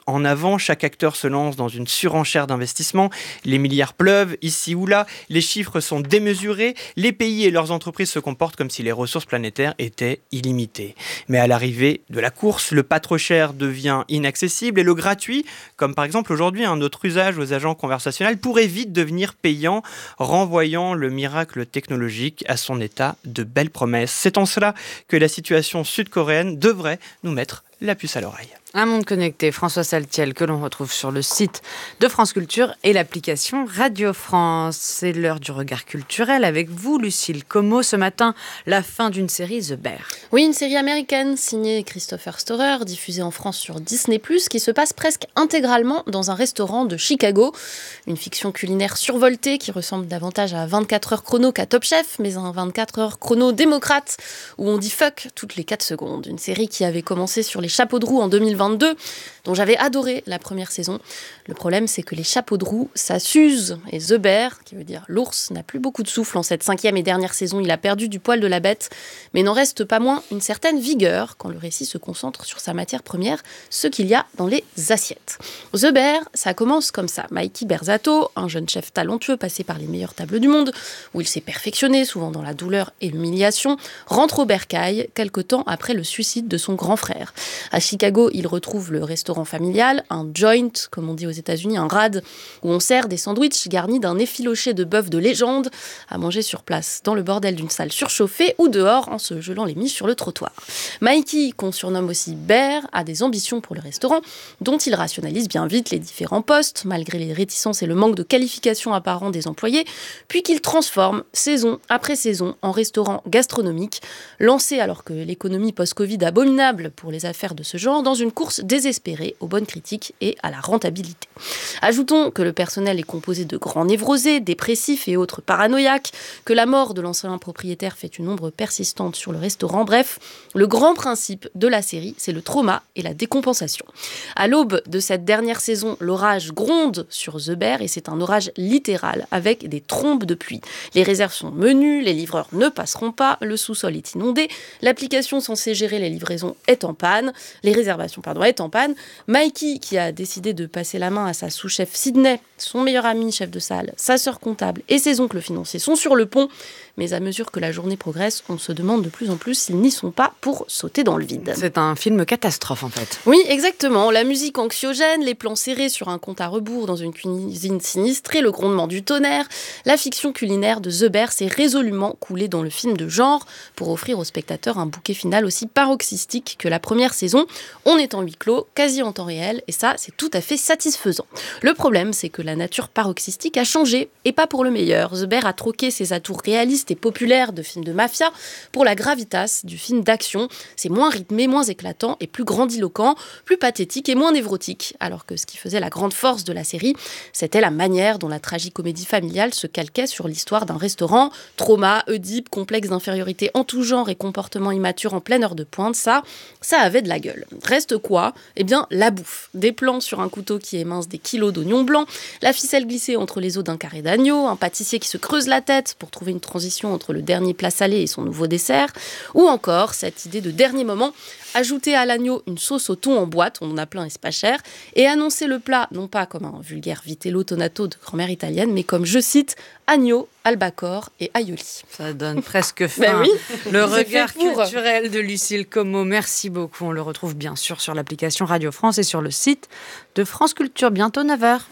vent, chaque acteur se lance dans une surenchère d'investissement, les milliards pleuvent ici ou là, les chiffres sont démesurés, les pays et leurs entreprises se comportent comme si les ressources planétaires étaient illimitées. Mais à l'arrivée de la course, le pas trop cher devient inaccessible et le gratuit, comme par exemple aujourd'hui un autre usage aux agents conversationnels, pourrait vite devenir payant, renvoyant le miracle technologique à son état de belle promesse. C'est en cela que la situation sud-coréenne devrait nous mettre la puce à l'oreille. Un monde connecté, François Saltiel, que l'on retrouve sur le site de France Culture et l'application Radio France. C'est l'heure du regard culturel avec vous, Lucille Como. Ce matin, la fin d'une série, The Bear. Oui, une série américaine signée Christopher Storer, diffusée en France sur Disney plus, qui se passe presque intégralement dans un restaurant de Chicago. Une fiction culinaire survoltée qui ressemble davantage à vingt-quatre heures chrono qu'à Top Chef, mais un vingt-quatre heures chrono démocrate où on dit fuck toutes les quatre secondes. Une série qui avait commencé sur les chapeaux de roue en deux mille vingt-deux, dont j'avais adoré la première saison. Le problème, c'est que les chapeaux de roue, ça s'use. Et The Bear, qui veut dire l'ours, n'a plus beaucoup de souffle en cette cinquième et dernière saison. Il a perdu du poil de la bête, mais n'en reste pas moins une certaine vigueur quand le récit se concentre sur sa matière première, ce qu'il y a dans les assiettes. The Bear, ça commence comme ça. Mikey Berzato, un jeune chef talentueux passé par les meilleures tables du monde, où il s'est perfectionné, souvent dans la douleur et l'humiliation, rentre au bercail quelque temps après le suicide de son grand frère. À Chicago, il retrouve le restaurant familial, un joint, comme on dit aux États-Unis, un rad, où on sert des sandwichs garnis d'un effiloché de bœuf de légende, à manger sur place, dans le bordel d'une salle surchauffée ou dehors en se gelant les miches sur le trottoir. Mikey, qu'on surnomme aussi Bear, a des ambitions pour le restaurant, dont il rationalise bien vite les différents postes, malgré les réticences et le manque de qualification apparent des employés, puis qu'il transforme, saison après saison, en restaurant gastronomique, lancé alors que l'économie post-Covid abominable pour les affaires de ce genre, dans une course désespérée aux bonnes critiques et à la rentabilité. Ajoutons que le personnel est composé de grands névrosés, dépressifs et autres paranoïaques, que la mort de l'ancien propriétaire fait une ombre persistante sur le restaurant. Bref, le grand principe de la série, c'est le trauma et la décompensation. À l'aube de cette dernière saison, l'orage gronde sur The Bear et c'est un orage littéral avec des trombes de pluie. Les réserves sont menues, les livreurs ne passeront pas, le sous-sol est inondé, l'application censée gérer les livraisons est en panne, les réservations pardon, est en panne. Mikey, qui a décidé de passer la main à sa sous-chef Sydney, son meilleur ami chef de salle, sa sœur comptable et ses oncles financiers sont sur le pont. Mais à mesure que la journée progresse, on se demande de plus en plus s'ils n'y sont pas pour sauter dans le vide. C'est un film catastrophe en fait. Oui, exactement. La musique anxiogène, les plans serrés sur un compte à rebours dans une cuisine sinistrée, le grondement du tonnerre. La fiction culinaire de The Bear s'est résolument coulée dans le film de genre pour offrir aux spectateurs un bouquet final aussi paroxystique que la première saison. On est en huis clos, quasi en temps réel, et ça, c'est tout à fait satisfaisant. Le problème, c'est que la nature paroxystique a changé, et pas pour le meilleur. The Bear a troqué ses atouts réalistes et populaire de films de mafia pour la gravitas du film d'action. C'est moins rythmé, moins éclatant et plus grandiloquent, plus pathétique et moins névrotique. Alors que ce qui faisait la grande force de la série, c'était la manière dont la tragicomédie familiale se calquait sur l'histoire d'un restaurant. Trauma, Oedipe, complexe d'infériorité en tout genre et comportement immature en pleine heure de pointe, ça, ça avait de la gueule. Reste quoi ? Eh bien, la bouffe. Des plans sur un couteau qui émince des kilos d'oignons blancs, la ficelle glissée entre les os d'un carré d'agneau, un pâtissier qui se creuse la tête pour trouver une transition entre le dernier plat salé et son nouveau dessert, ou encore cette idée de dernier moment, ajouter à l'agneau une sauce au thon en boîte, on en a plein et c'est pas cher, et annoncer le plat non pas comme un vulgaire vitello tonato de grand-mère italienne, mais comme, je cite, agneau, albacore et aioli. Ça donne presque faim. Ben oui, le regard culturel de Lucille Como, merci beaucoup. On le retrouve bien sûr sur l'application Radio France et sur le site de France Culture, bientôt neuf heures.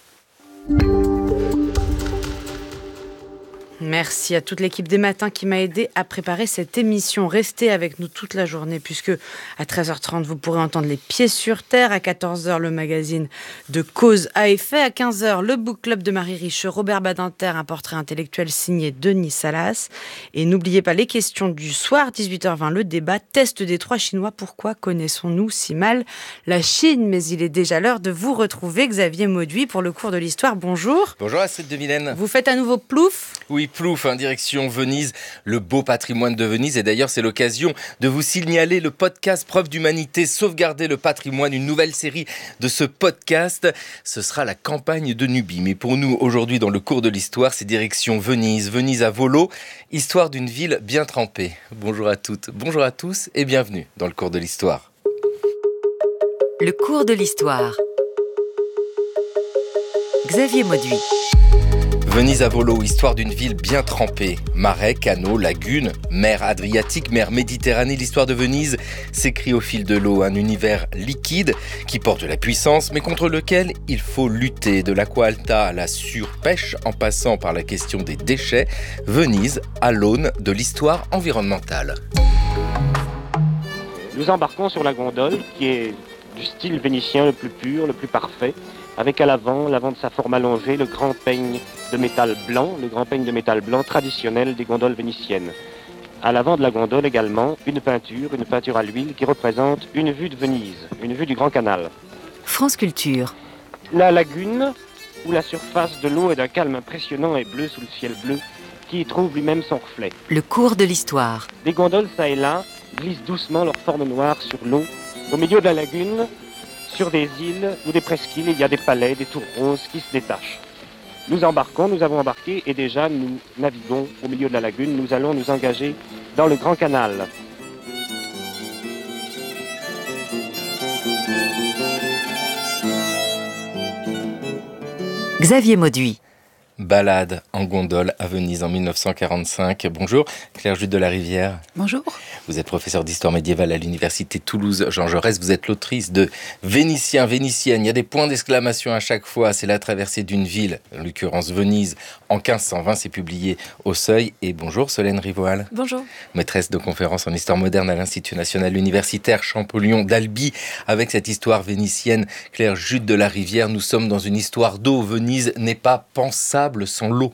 Merci à toute l'équipe des matins qui m'a aidé à préparer cette émission. Restez avec nous toute la journée puisque à treize heures trente, vous pourrez entendre Les Pieds sur Terre. À quatorze heures, le magazine de Cause à effet. À quinze heures, le book club de Marie Richeux, Robert Badinter, un portrait intellectuel signé Denis Salas. Et n'oubliez pas les questions du soir, dix-huit heures vingt, le débat. Test des trois Chinois. Pourquoi connaissons-nous si mal la Chine ? Mais il est déjà l'heure de vous retrouver, Xavier Mauduit, pour le cours de l'histoire. Bonjour. Bonjour Astrid de Vilaine. Vous faites à nouveau plouf ? Oui, plouf, hein, direction Venise, le beau patrimoine de Venise. Et d'ailleurs, c'est l'occasion de vous signaler le podcast Preuve d'humanité, sauvegarder le patrimoine, une nouvelle série de ce podcast. Ce sera la campagne de Nubie. Mais pour nous, aujourd'hui, dans le cours de l'histoire, c'est direction Venise, Venise à volo, histoire d'une ville bien trempée. Bonjour à toutes, bonjour à tous et bienvenue dans le cours de l'histoire. Le cours de l'histoire. Xavier Mauduit. Venise à volo, histoire d'une ville bien trempée. Marais, canaux, lagunes, mer Adriatique, mer Méditerranée. L'histoire de Venise s'écrit au fil de l'eau. Un univers liquide qui porte de la puissance, mais contre lequel il faut lutter. De l'aqua alta à la surpêche, en passant par la question des déchets. Venise à l'aune de l'histoire environnementale. Nous embarquons sur la gondole qui est du style vénitien le plus pur, le plus parfait, avec à l'avant, l'avant de sa forme allongée, le grand peigne de métal blanc, le grand peigne de métal blanc traditionnel des gondoles vénitiennes. À l'avant de la gondole également, une peinture, une peinture à l'huile qui représente une vue de Venise, une vue du Grand Canal. France Culture. La lagune, où la surface de l'eau est d'un calme impressionnant et bleu sous le ciel bleu, qui y trouve lui-même son reflet. Le cours de l'histoire. Des gondoles, ça et là, glissent doucement leur forme noire sur l'eau. Au milieu de la lagune, sur des îles ou des presqu'îles, il y a des palais, des tours roses qui se détachent. Nous embarquons, nous avons embarqué et déjà nous naviguons au milieu de la lagune. Nous allons nous engager dans le Grand Canal. Xavier Mauduit. Balade en gondole à Venise en mille neuf cent quarante-cinq. Bonjour, Claire Jude de la Rivière. Bonjour. Vous êtes professeure d'histoire médiévale à l'université Toulouse-Jean Jaurès. Vous êtes l'autrice de Vénitiens, Vénitiennes. Il y a des points d'exclamation à chaque fois. C'est la traversée d'une ville, en l'occurrence Venise, en quinze cent vingt. C'est publié au Seuil. Et bonjour, Solène Rivoal. Bonjour. Maîtresse de conférences en histoire moderne à l'Institut national universitaire Champollion d'Albi. Avec cette histoire vénitienne, Claire Jude de la Rivière, nous sommes dans une histoire d'eau. Venise n'est pas pensable sans l'eau.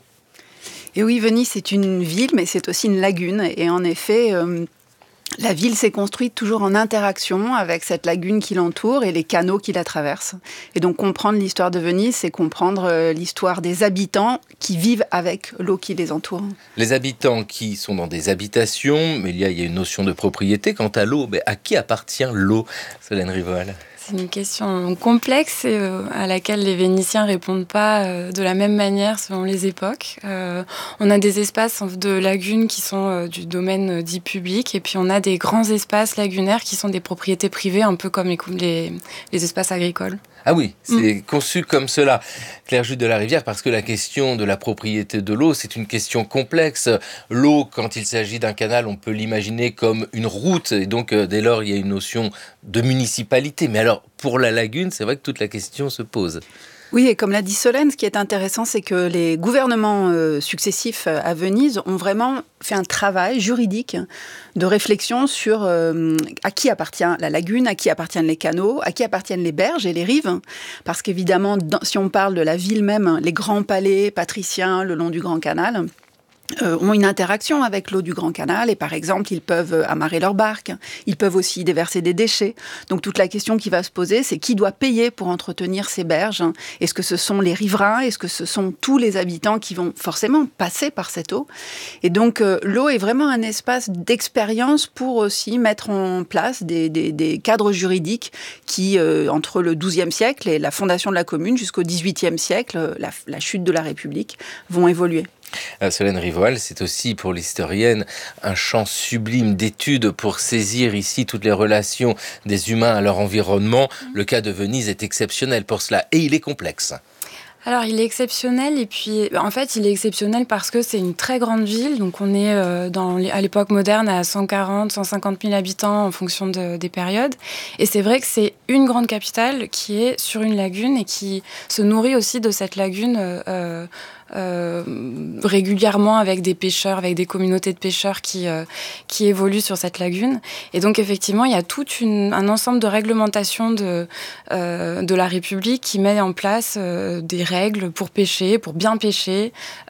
Et oui, Venise, c'est une ville, mais c'est aussi une lagune. Et en effet, euh, la ville s'est construite toujours en interaction avec cette lagune qui l'entoure et les canaux qui la traversent. Et donc, comprendre l'histoire de Venise, c'est comprendre euh, l'histoire des habitants qui vivent avec l'eau qui les entoure. Les habitants qui sont dans des habitations, mais il y a, il y a une notion de propriété. Quant à l'eau, mais à qui appartient l'eau, Solène Rivoal ? C'est une question complexe et euh, à laquelle les Vénitiens répondent pas euh, de la même manière selon les époques. Euh, on a des espaces de lagunes qui sont euh, du domaine dit public et puis on a des grands espaces lagunaires qui sont des propriétés privées, un peu comme les, les, les espaces agricoles. Ah oui, c'est mmh. conçu comme cela. Claire Jude de la Rivière, parce que la question de la propriété de l'eau, c'est une question complexe. L'eau, quand il s'agit d'un canal, on peut l'imaginer comme une route, et donc euh, dès lors, il y a une notion de municipalité. Mais alors, pour la lagune, c'est vrai que toute la question se pose. Oui, et comme l'a dit Solène, ce qui est intéressant, c'est que les gouvernements euh, successifs à Venise ont vraiment fait un travail juridique de réflexion sur euh, à qui appartient la lagune, à qui appartiennent les canaux, à qui appartiennent les berges et les rives. Parce qu'évidemment, dans, si on parle de la ville même, les grands palais patriciens le long du Grand Canal Euh, ont une interaction avec l'eau du Grand Canal et par exemple ils peuvent amarrer leurs barques, ils peuvent aussi déverser des déchets. Donc toute la question qui va se poser, c'est qui doit payer pour entretenir ces berges? Est-ce que ce sont les riverains? Est-ce que ce sont tous les habitants qui vont forcément passer par cette eau? Et donc euh, l'eau est vraiment un espace d'expérience pour aussi mettre en place des, des, des cadres juridiques qui, euh, entre le douzième siècle et la fondation de la commune jusqu'au dix-huitième siècle, la, la chute de la République, vont évoluer. Euh, Solène Rivoal, c'est aussi pour l'historienne un champ sublime d'études pour saisir ici toutes les relations des humains à leur environnement. Le cas de Venise est exceptionnel pour cela et il est complexe. Alors, il est exceptionnel et puis, en fait, il est exceptionnel parce que c'est une très grande ville. Donc, on est euh, dans, à l'époque moderne à cent quarante, cent cinquante mille habitants en fonction de, des périodes. Et c'est vrai que c'est une grande capitale qui est sur une lagune et qui se nourrit aussi de cette lagune euh, Euh, régulièrement avec des pêcheurs, avec des communautés de pêcheurs qui, euh, qui évoluent sur cette lagune. Et donc, effectivement, il y a tout une, un ensemble de réglementations de, euh, de la République qui met en place euh, des règles pour pêcher, pour bien pêcher,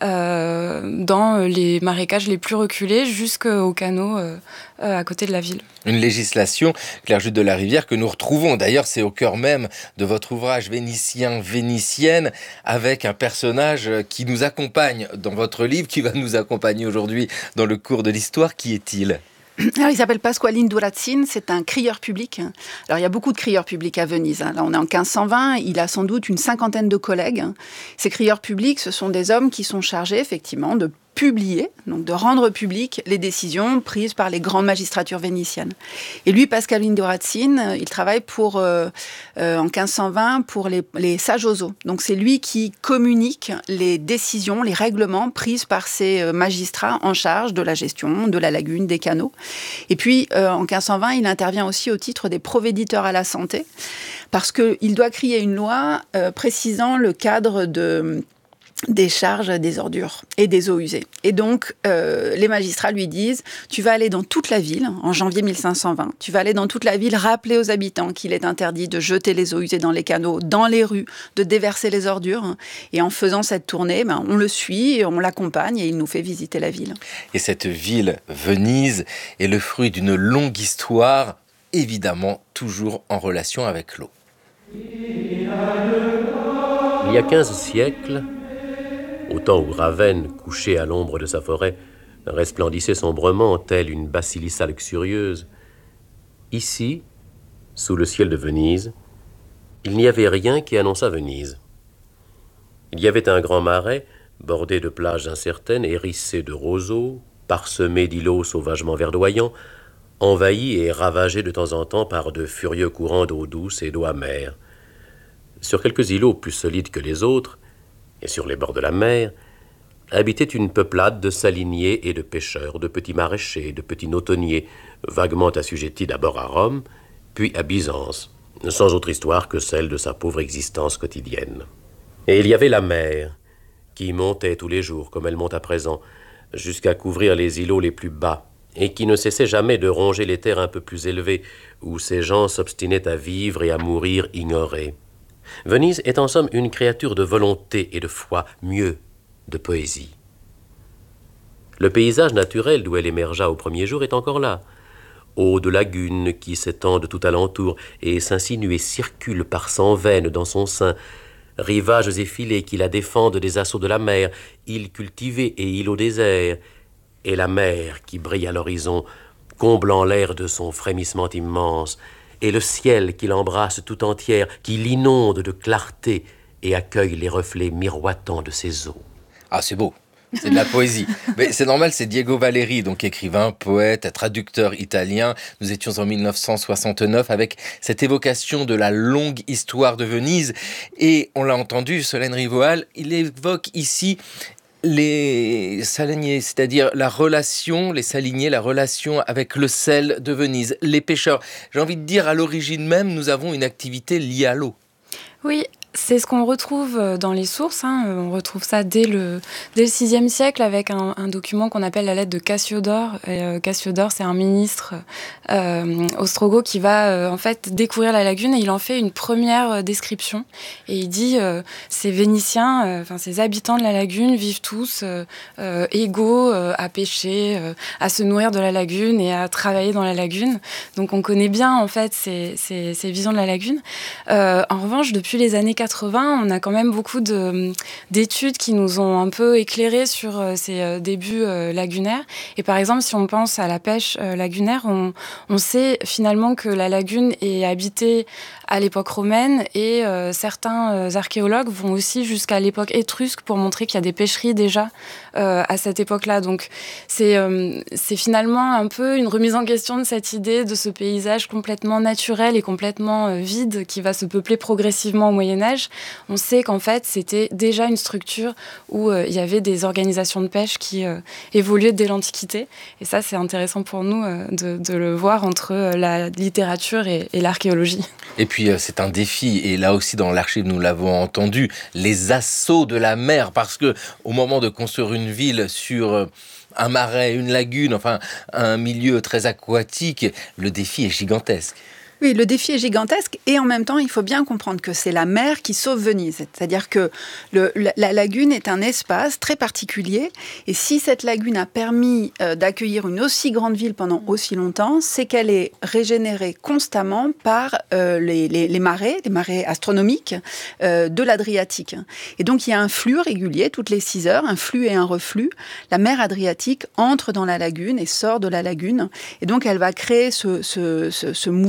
euh, dans les marécages les plus reculés jusqu'aux canaux euh, euh, à côté de la ville. Une législation, Claire Jude de la Rivière, que nous retrouvons. D'ailleurs, c'est au cœur même de votre ouvrage Vénitiens, Vénitiennes, avec un personnage qui nous accompagne dans votre livre, qui va nous accompagner aujourd'hui dans le cours de l'histoire. Qui est-il ? Alors, il s'appelle Pasqualino Durazzin, c'est un crieur public. Alors, il y a beaucoup de crieurs publics à Venise. Là, on est en quinze cent vingt, il a sans doute une cinquantaine de collègues. Ces crieurs publics, ce sont des hommes qui sont chargés, effectivement, de publier, donc de rendre publiques les décisions prises par les grandes magistratures vénitiennes. Et lui, Pasqualino Razzin, il travaille pour, euh, euh, en quinze cent vingt pour les, les Saggiozzo. Donc c'est lui qui communique les décisions, les règlements prises par ces magistrats en charge de la gestion de la lagune, des canaux. Et puis euh, en quinze cent vingt, il intervient aussi au titre des provéditeurs à la santé, parce qu'il doit créer une loi euh, précisant le cadre de... des charges des ordures et des eaux usées. Et donc, euh, les magistrats lui disent, tu vas aller dans toute la ville, en janvier mille cinq cent vingt, tu vas aller dans toute la ville rappeler aux habitants qu'il est interdit de jeter les eaux usées dans les canaux, dans les rues, de déverser les ordures. Et en faisant cette tournée, ben, on le suit, et on l'accompagne et il nous fait visiter la ville. Et cette ville, Venise, est le fruit d'une longue histoire, évidemment toujours en relation avec l'eau. Il y a quinze siècles, au temps où Ravenne, couché à l'ombre de sa forêt, resplendissait sombrement telle une basilissa luxurieuse, ici, sous le ciel de Venise, il n'y avait rien qui annonçât Venise. Il y avait un grand marais, bordé de plages incertaines, hérissé de roseaux, parsemé d'îlots sauvagement verdoyants, envahi et ravagé de temps en temps par de furieux courants d'eau douce et d'eau amère. Sur quelques îlots plus solides que les autres, et sur les bords de la mer, habitait une peuplade de saliniers et de pêcheurs, de petits maraîchers, de petits nautonniers, vaguement assujettis d'abord à Rome, puis à Byzance, sans autre histoire que celle de sa pauvre existence quotidienne. Et il y avait la mer, qui montait tous les jours, comme elle monte à présent, jusqu'à couvrir les îlots les plus bas, et qui ne cessait jamais de ronger les terres un peu plus élevées, où ces gens s'obstinaient à vivre et à mourir ignorés. Venise est en somme une créature de volonté et de foi, mieux, de poésie. Le paysage naturel d'où elle émergea au premier jour est encore là. Eaux de lagunes qui s'étendent tout alentour et s'insinuent et circulent par cent veines dans son sein, rivages effilés qui la défendent des assauts de la mer, îles cultivées et îlots déserts, et la mer qui brille à l'horizon, comblant l'air de son frémissement immense, et le ciel qui l'embrasse tout entière, qui l'inonde de clarté et accueille les reflets miroitants de ses eaux. Ah, c'est beau, c'est de la poésie. Mais c'est normal, c'est Diego Valeri, donc écrivain, poète, traducteur italien. Nous étions en mille neuf cent soixante-neuf avec cette évocation de la longue histoire de Venise. Et on l'a entendu, Solène Rivoal, il évoque ici les saliniers, c'est-à-dire la relation, les saliniers, la relation avec le sel de Venise, les pêcheurs. J'ai envie de dire, à l'origine même, nous avons une activité liée à l'eau. Oui, c'est ce qu'on retrouve dans les sources. Hein. On retrouve ça dès le, dès le sixième siècle avec un, un document qu'on appelle la lettre de Cassiodore. Et, euh, Cassiodore, c'est un ministre euh, ostrogoth qui va euh, en fait découvrir la lagune et il en fait une première euh, description. Et il dit euh, ces Vénitiens, enfin euh, ces habitants de la lagune vivent tous euh, euh, égaux euh, à pêcher, euh, à se nourrir de la lagune et à travailler dans la lagune. Donc on connaît bien en fait ces, ces, ces visions de la lagune. Euh, en revanche, depuis les années quatre-vingts, on a quand même beaucoup de, d'études qui nous ont un peu éclairé sur euh, ces euh, débuts euh, lagunaires. Et par exemple, si on pense à la pêche euh, lagunaire, on, on sait finalement que la lagune est habitée à l'époque romaine et euh, certains euh, archéologues vont aussi jusqu'à l'époque étrusque pour montrer qu'il y a des pêcheries déjà euh, à cette époque-là. Donc c'est, euh, c'est finalement un peu une remise en question de cette idée de ce paysage complètement naturel et complètement euh, vide qui va se peupler progressivement au Moyen-Âge. On sait qu'en fait, c'était déjà une structure où euh, il y avait des organisations de pêche qui euh, évoluaient dès l'Antiquité. Et ça, c'est intéressant pour nous euh, de, de le voir entre euh, la littérature et, et l'archéologie. Et puis, euh, c'est un défi. Et là aussi, dans l'archive, nous l'avons entendu, les assauts de la mer. Parce que au moment de construire une ville sur euh, un marais, une lagune, enfin, un milieu très aquatique, le défi est gigantesque. Oui, le défi est gigantesque et en même temps, il faut bien comprendre que c'est la mer qui sauve Venise. C'est-à-dire que le, la, la lagune est un espace très particulier et si cette lagune a permis euh, d'accueillir une aussi grande ville pendant aussi longtemps, c'est qu'elle est régénérée constamment par euh, les, les, les marées, les marées astronomiques euh, de l'Adriatique. Et donc, il y a un flux régulier toutes les six heures, un flux et un reflux. La mer Adriatique entre dans la lagune et sort de la lagune et donc elle va créer ce, ce, ce, ce mouvement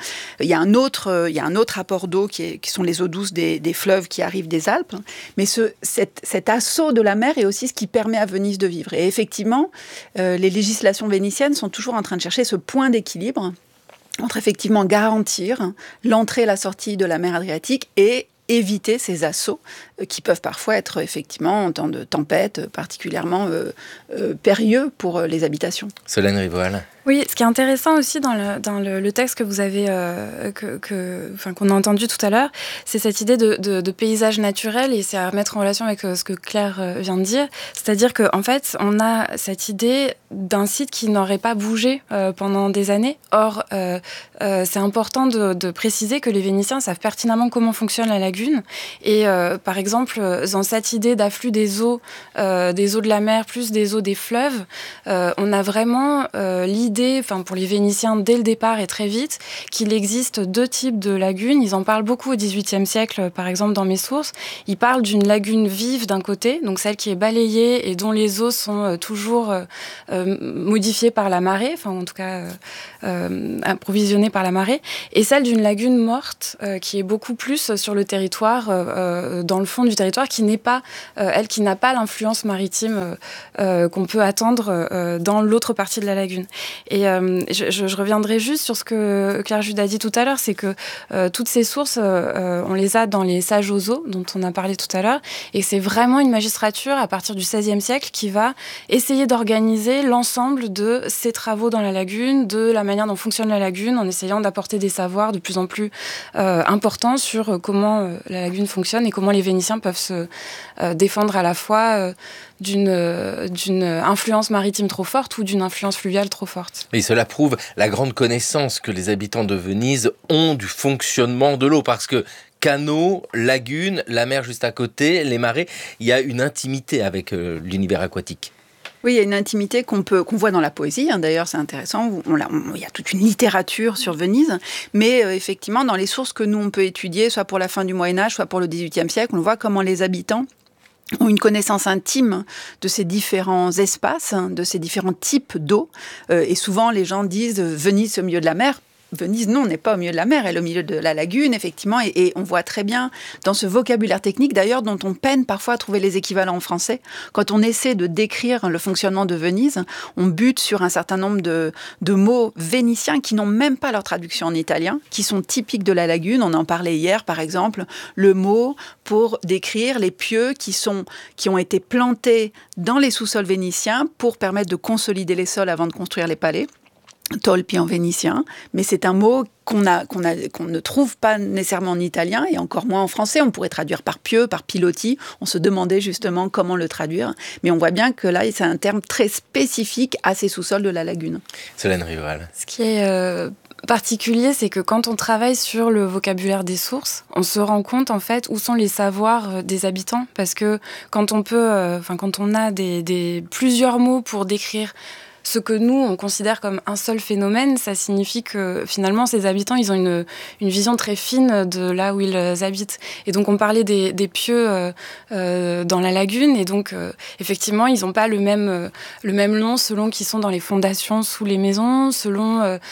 Il y a un autre, il y a un autre apport d'eau qui, est, qui sont les eaux douces des, des fleuves qui arrivent des Alpes. Mais ce, cet, cet assaut de la mer est aussi ce qui permet à Venise de vivre. Et effectivement, euh, les législations vénitiennes sont toujours en train de chercher ce point d'équilibre entre effectivement garantir l'entrée et la sortie de la mer Adriatique et éviter ces assauts euh, qui peuvent parfois être effectivement en temps de tempête particulièrement euh, euh, périlleux pour euh, les habitations. Solène Rivoal. Oui, ce qui est intéressant aussi dans le, dans le, le texte que vous avez, euh, que, que, enfin, qu'on a entendu tout à l'heure, c'est cette idée de, de, de paysage naturel, et c'est à mettre en relation avec euh, ce que Claire euh, vient de dire. C'est-à-dire qu'en fait, on a cette idée d'un site qui n'aurait pas bougé euh, pendant des années. Or, euh, euh, c'est important de, de préciser que les Vénitiens savent pertinemment comment fonctionne la lagune. Et euh, par exemple, dans cette idée d'afflux des eaux, euh, des eaux de la mer plus des eaux des fleuves, euh, on a vraiment euh, l'idée Enfin, pour les Vénitiens dès le départ et très vite, qu'il existe deux types de lagunes. Ils en parlent beaucoup au dix-huitième siècle, par exemple, dans mes sources. Ils parlent d'une lagune vive d'un côté, donc celle qui est balayée et dont les eaux sont euh, toujours euh, euh, modifiées par la marée, enfin en tout cas euh, euh, approvisionnées par la marée, et celle d'une lagune morte, euh, qui est beaucoup plus sur le territoire, euh, dans le fond du territoire, qui n'est pas, euh, elle, qui n'a pas l'influence maritime euh, qu'on peut attendre euh, dans l'autre partie de la lagune. Et euh, je, je reviendrai juste sur ce que Claire Jude a dit tout à l'heure, c'est que euh, toutes ces sources, euh, on les a dans les sages aux eaux, dont on a parlé tout à l'heure, et c'est vraiment une magistrature à partir du seizième siècle qui va essayer d'organiser l'ensemble de ces travaux dans la lagune, de la manière dont fonctionne la lagune, en essayant d'apporter des savoirs de plus en plus euh, importants sur comment euh, la lagune fonctionne et comment les Vénitiens peuvent se euh, défendre à la fois euh, d'une, euh, d'une influence maritime trop forte ou d'une influence fluviale trop forte. Et cela prouve la grande connaissance que les habitants de Venise ont du fonctionnement de l'eau, parce que canaux, lagunes, la mer juste à côté, les marais, il y a une intimité avec euh, l'univers aquatique. Oui, il y a une intimité qu'on peut, qu'on voit dans la poésie. Hein, d'ailleurs, c'est intéressant. On, on, on, il y a toute une littérature sur Venise. Mais euh, effectivement, dans les sources que nous, on peut étudier, soit pour la fin du Moyen-Âge, soit pour le dix-huitième siècle, on voit comment les habitants ont une connaissance intime de ces différents espaces, de ces différents types d'eau. Euh, et souvent, les gens disent « Venise au milieu de la mer ». Venise, non, n'est pas au milieu de la mer, elle est au milieu de la lagune, effectivement, et, et on voit très bien dans ce vocabulaire technique, d'ailleurs, dont on peine parfois à trouver les équivalents en français. Quand on essaie de décrire le fonctionnement de Venise, on bute sur un certain nombre de, de mots vénitiens qui n'ont même pas leur traduction en italien, qui sont typiques de la lagune. On en parlait hier, par exemple, le mot pour décrire les pieux qui, sont, qui ont été plantés dans les sous-sols vénitiens pour permettre de consolider les sols avant de construire les palais. Tolpi en vénitien, mais c'est un mot qu'on, a, qu'on, a, qu'on ne trouve pas nécessairement en italien et encore moins en français. On pourrait traduire par pieux, par pilotis. On se demandait justement comment le traduire. Mais on voit bien que là, c'est un terme très spécifique à ces sous-sols de la lagune. Solène Rivoal. Ce qui est euh, particulier, c'est que quand on travaille sur le vocabulaire des sources, on se rend compte en fait où sont les savoirs des habitants. Parce que quand on peut, euh, enfin quand on a des, des, plusieurs mots pour décrire ce que nous, on considère comme un seul phénomène, ça signifie que finalement, ces habitants, ils ont une, une vision très fine de là où ils habitent. Et donc, on parlait des, des pieux euh, euh, dans la lagune. Et donc, euh, effectivement, ils n'ont pas le même, euh, le même nom selon qu'ils sont dans les fondations sous les maisons, selon euh,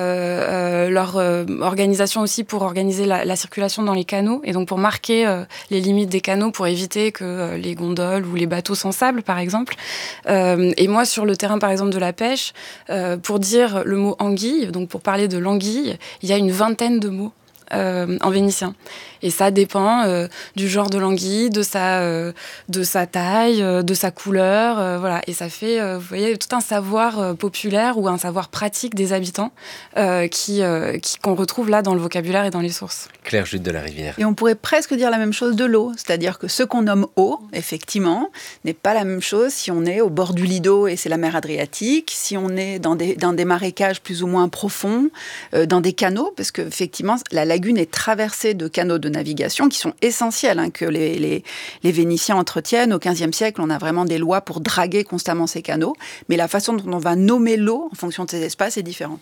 euh, leur euh, organisation aussi pour organiser la, la circulation dans les canaux. Et donc, pour marquer euh, les limites des canaux, pour éviter que euh, les gondoles ou les bateaux s'ensablent, par exemple. Euh, et moi, sur le terrain, par exemple, de la pêche, euh, pour dire le mot anguille, donc pour parler de l'anguille, il y a une vingtaine de mots euh, en vénitien. Et ça dépend euh, du genre de l'anguille, de sa, euh, de sa taille, euh, de sa couleur, euh, voilà. Et ça fait, euh, vous voyez, tout un savoir euh, populaire ou un savoir pratique des habitants euh, qui, euh, qui, qu'on retrouve là dans le vocabulaire et dans les sources. Claire Jude de la Rivière. Et on pourrait presque dire la même chose de l'eau, c'est-à-dire que ce qu'on nomme eau, effectivement, n'est pas la même chose si on est au bord du Lido et c'est la mer Adriatique, si on est dans des, dans des marécages plus ou moins profonds, euh, dans des canaux, parce qu'effectivement, la lagune est traversée de canaux de navigation qui sont essentiels, hein, que les, les, les Vénitiens entretiennent. Au quinzième siècle, on a vraiment des lois pour draguer constamment ces canaux, mais la façon dont on va nommer l'eau en fonction de ces espaces est différente.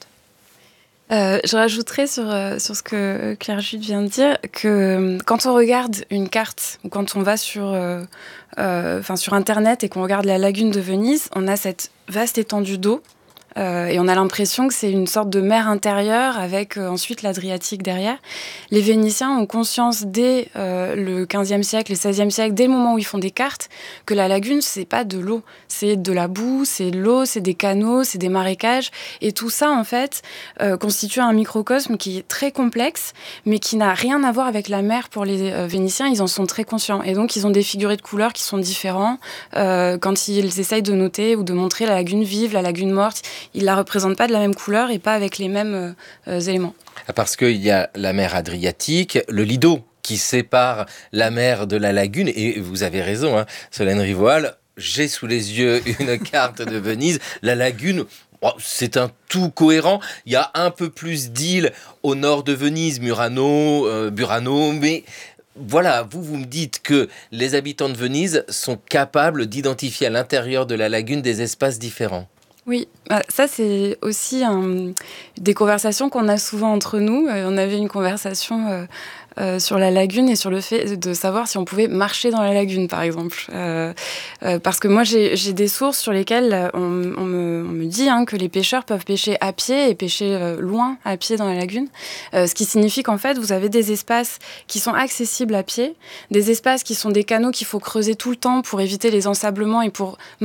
Euh, je rajouterais sur, euh, sur ce que Claire Jude vient de dire que euh, quand on regarde une carte ou quand on va sur, euh, euh, sur Internet et qu'on regarde la lagune de Venise, on a cette vaste étendue d'eau Euh, et on a l'impression que c'est une sorte de mer intérieure avec euh, ensuite l'Adriatique derrière. Les Vénitiens ont conscience dès euh, le quinzième siècle et seizième siècle, dès le moment où ils font des cartes, que la lagune, c'est pas de l'eau. C'est de la boue, c'est de l'eau, c'est des canaux, c'est des marécages. Et tout ça, en fait, euh, constitue un microcosme qui est très complexe, mais qui n'a rien à voir avec la mer pour les euh, Vénitiens. Ils en sont très conscients. Et donc, ils ont des figurés de couleurs qui sont différents euh, quand ils essayent de noter ou de montrer la lagune vive, la lagune morte. Ils ne la représentent pas de la même couleur et pas avec les mêmes euh, éléments. Parce qu'il y a la mer Adriatique, le Lido qui sépare la mer de la lagune. Et vous avez raison, hein, Solène Rivoal, j'ai sous les yeux une carte de Venise. La lagune, oh, c'est un tout cohérent. Il y a un peu plus d'îles au nord de Venise, Murano, euh, Burano, mais... Voilà, vous, vous me dites que les habitants de Venise sont capables d'identifier à l'intérieur de la lagune des espaces différents. Oui, bah ça c'est aussi un, des conversations qu'on a souvent entre nous. Euh, on avait une conversation euh, euh, sur la lagune et sur le fait de savoir si on pouvait marcher dans la lagune, par exemple. Euh, euh, parce que moi j'ai, j'ai des sources sur lesquelles on, on, me, on me dit hein, que les pêcheurs peuvent pêcher à pied et pêcher euh, loin à pied dans la lagune. Euh, ce qui signifie qu'en fait vous avez des espaces qui sont accessibles à pied, des espaces qui sont des canaux qu'il faut creuser tout le temps pour éviter les ensablements et pour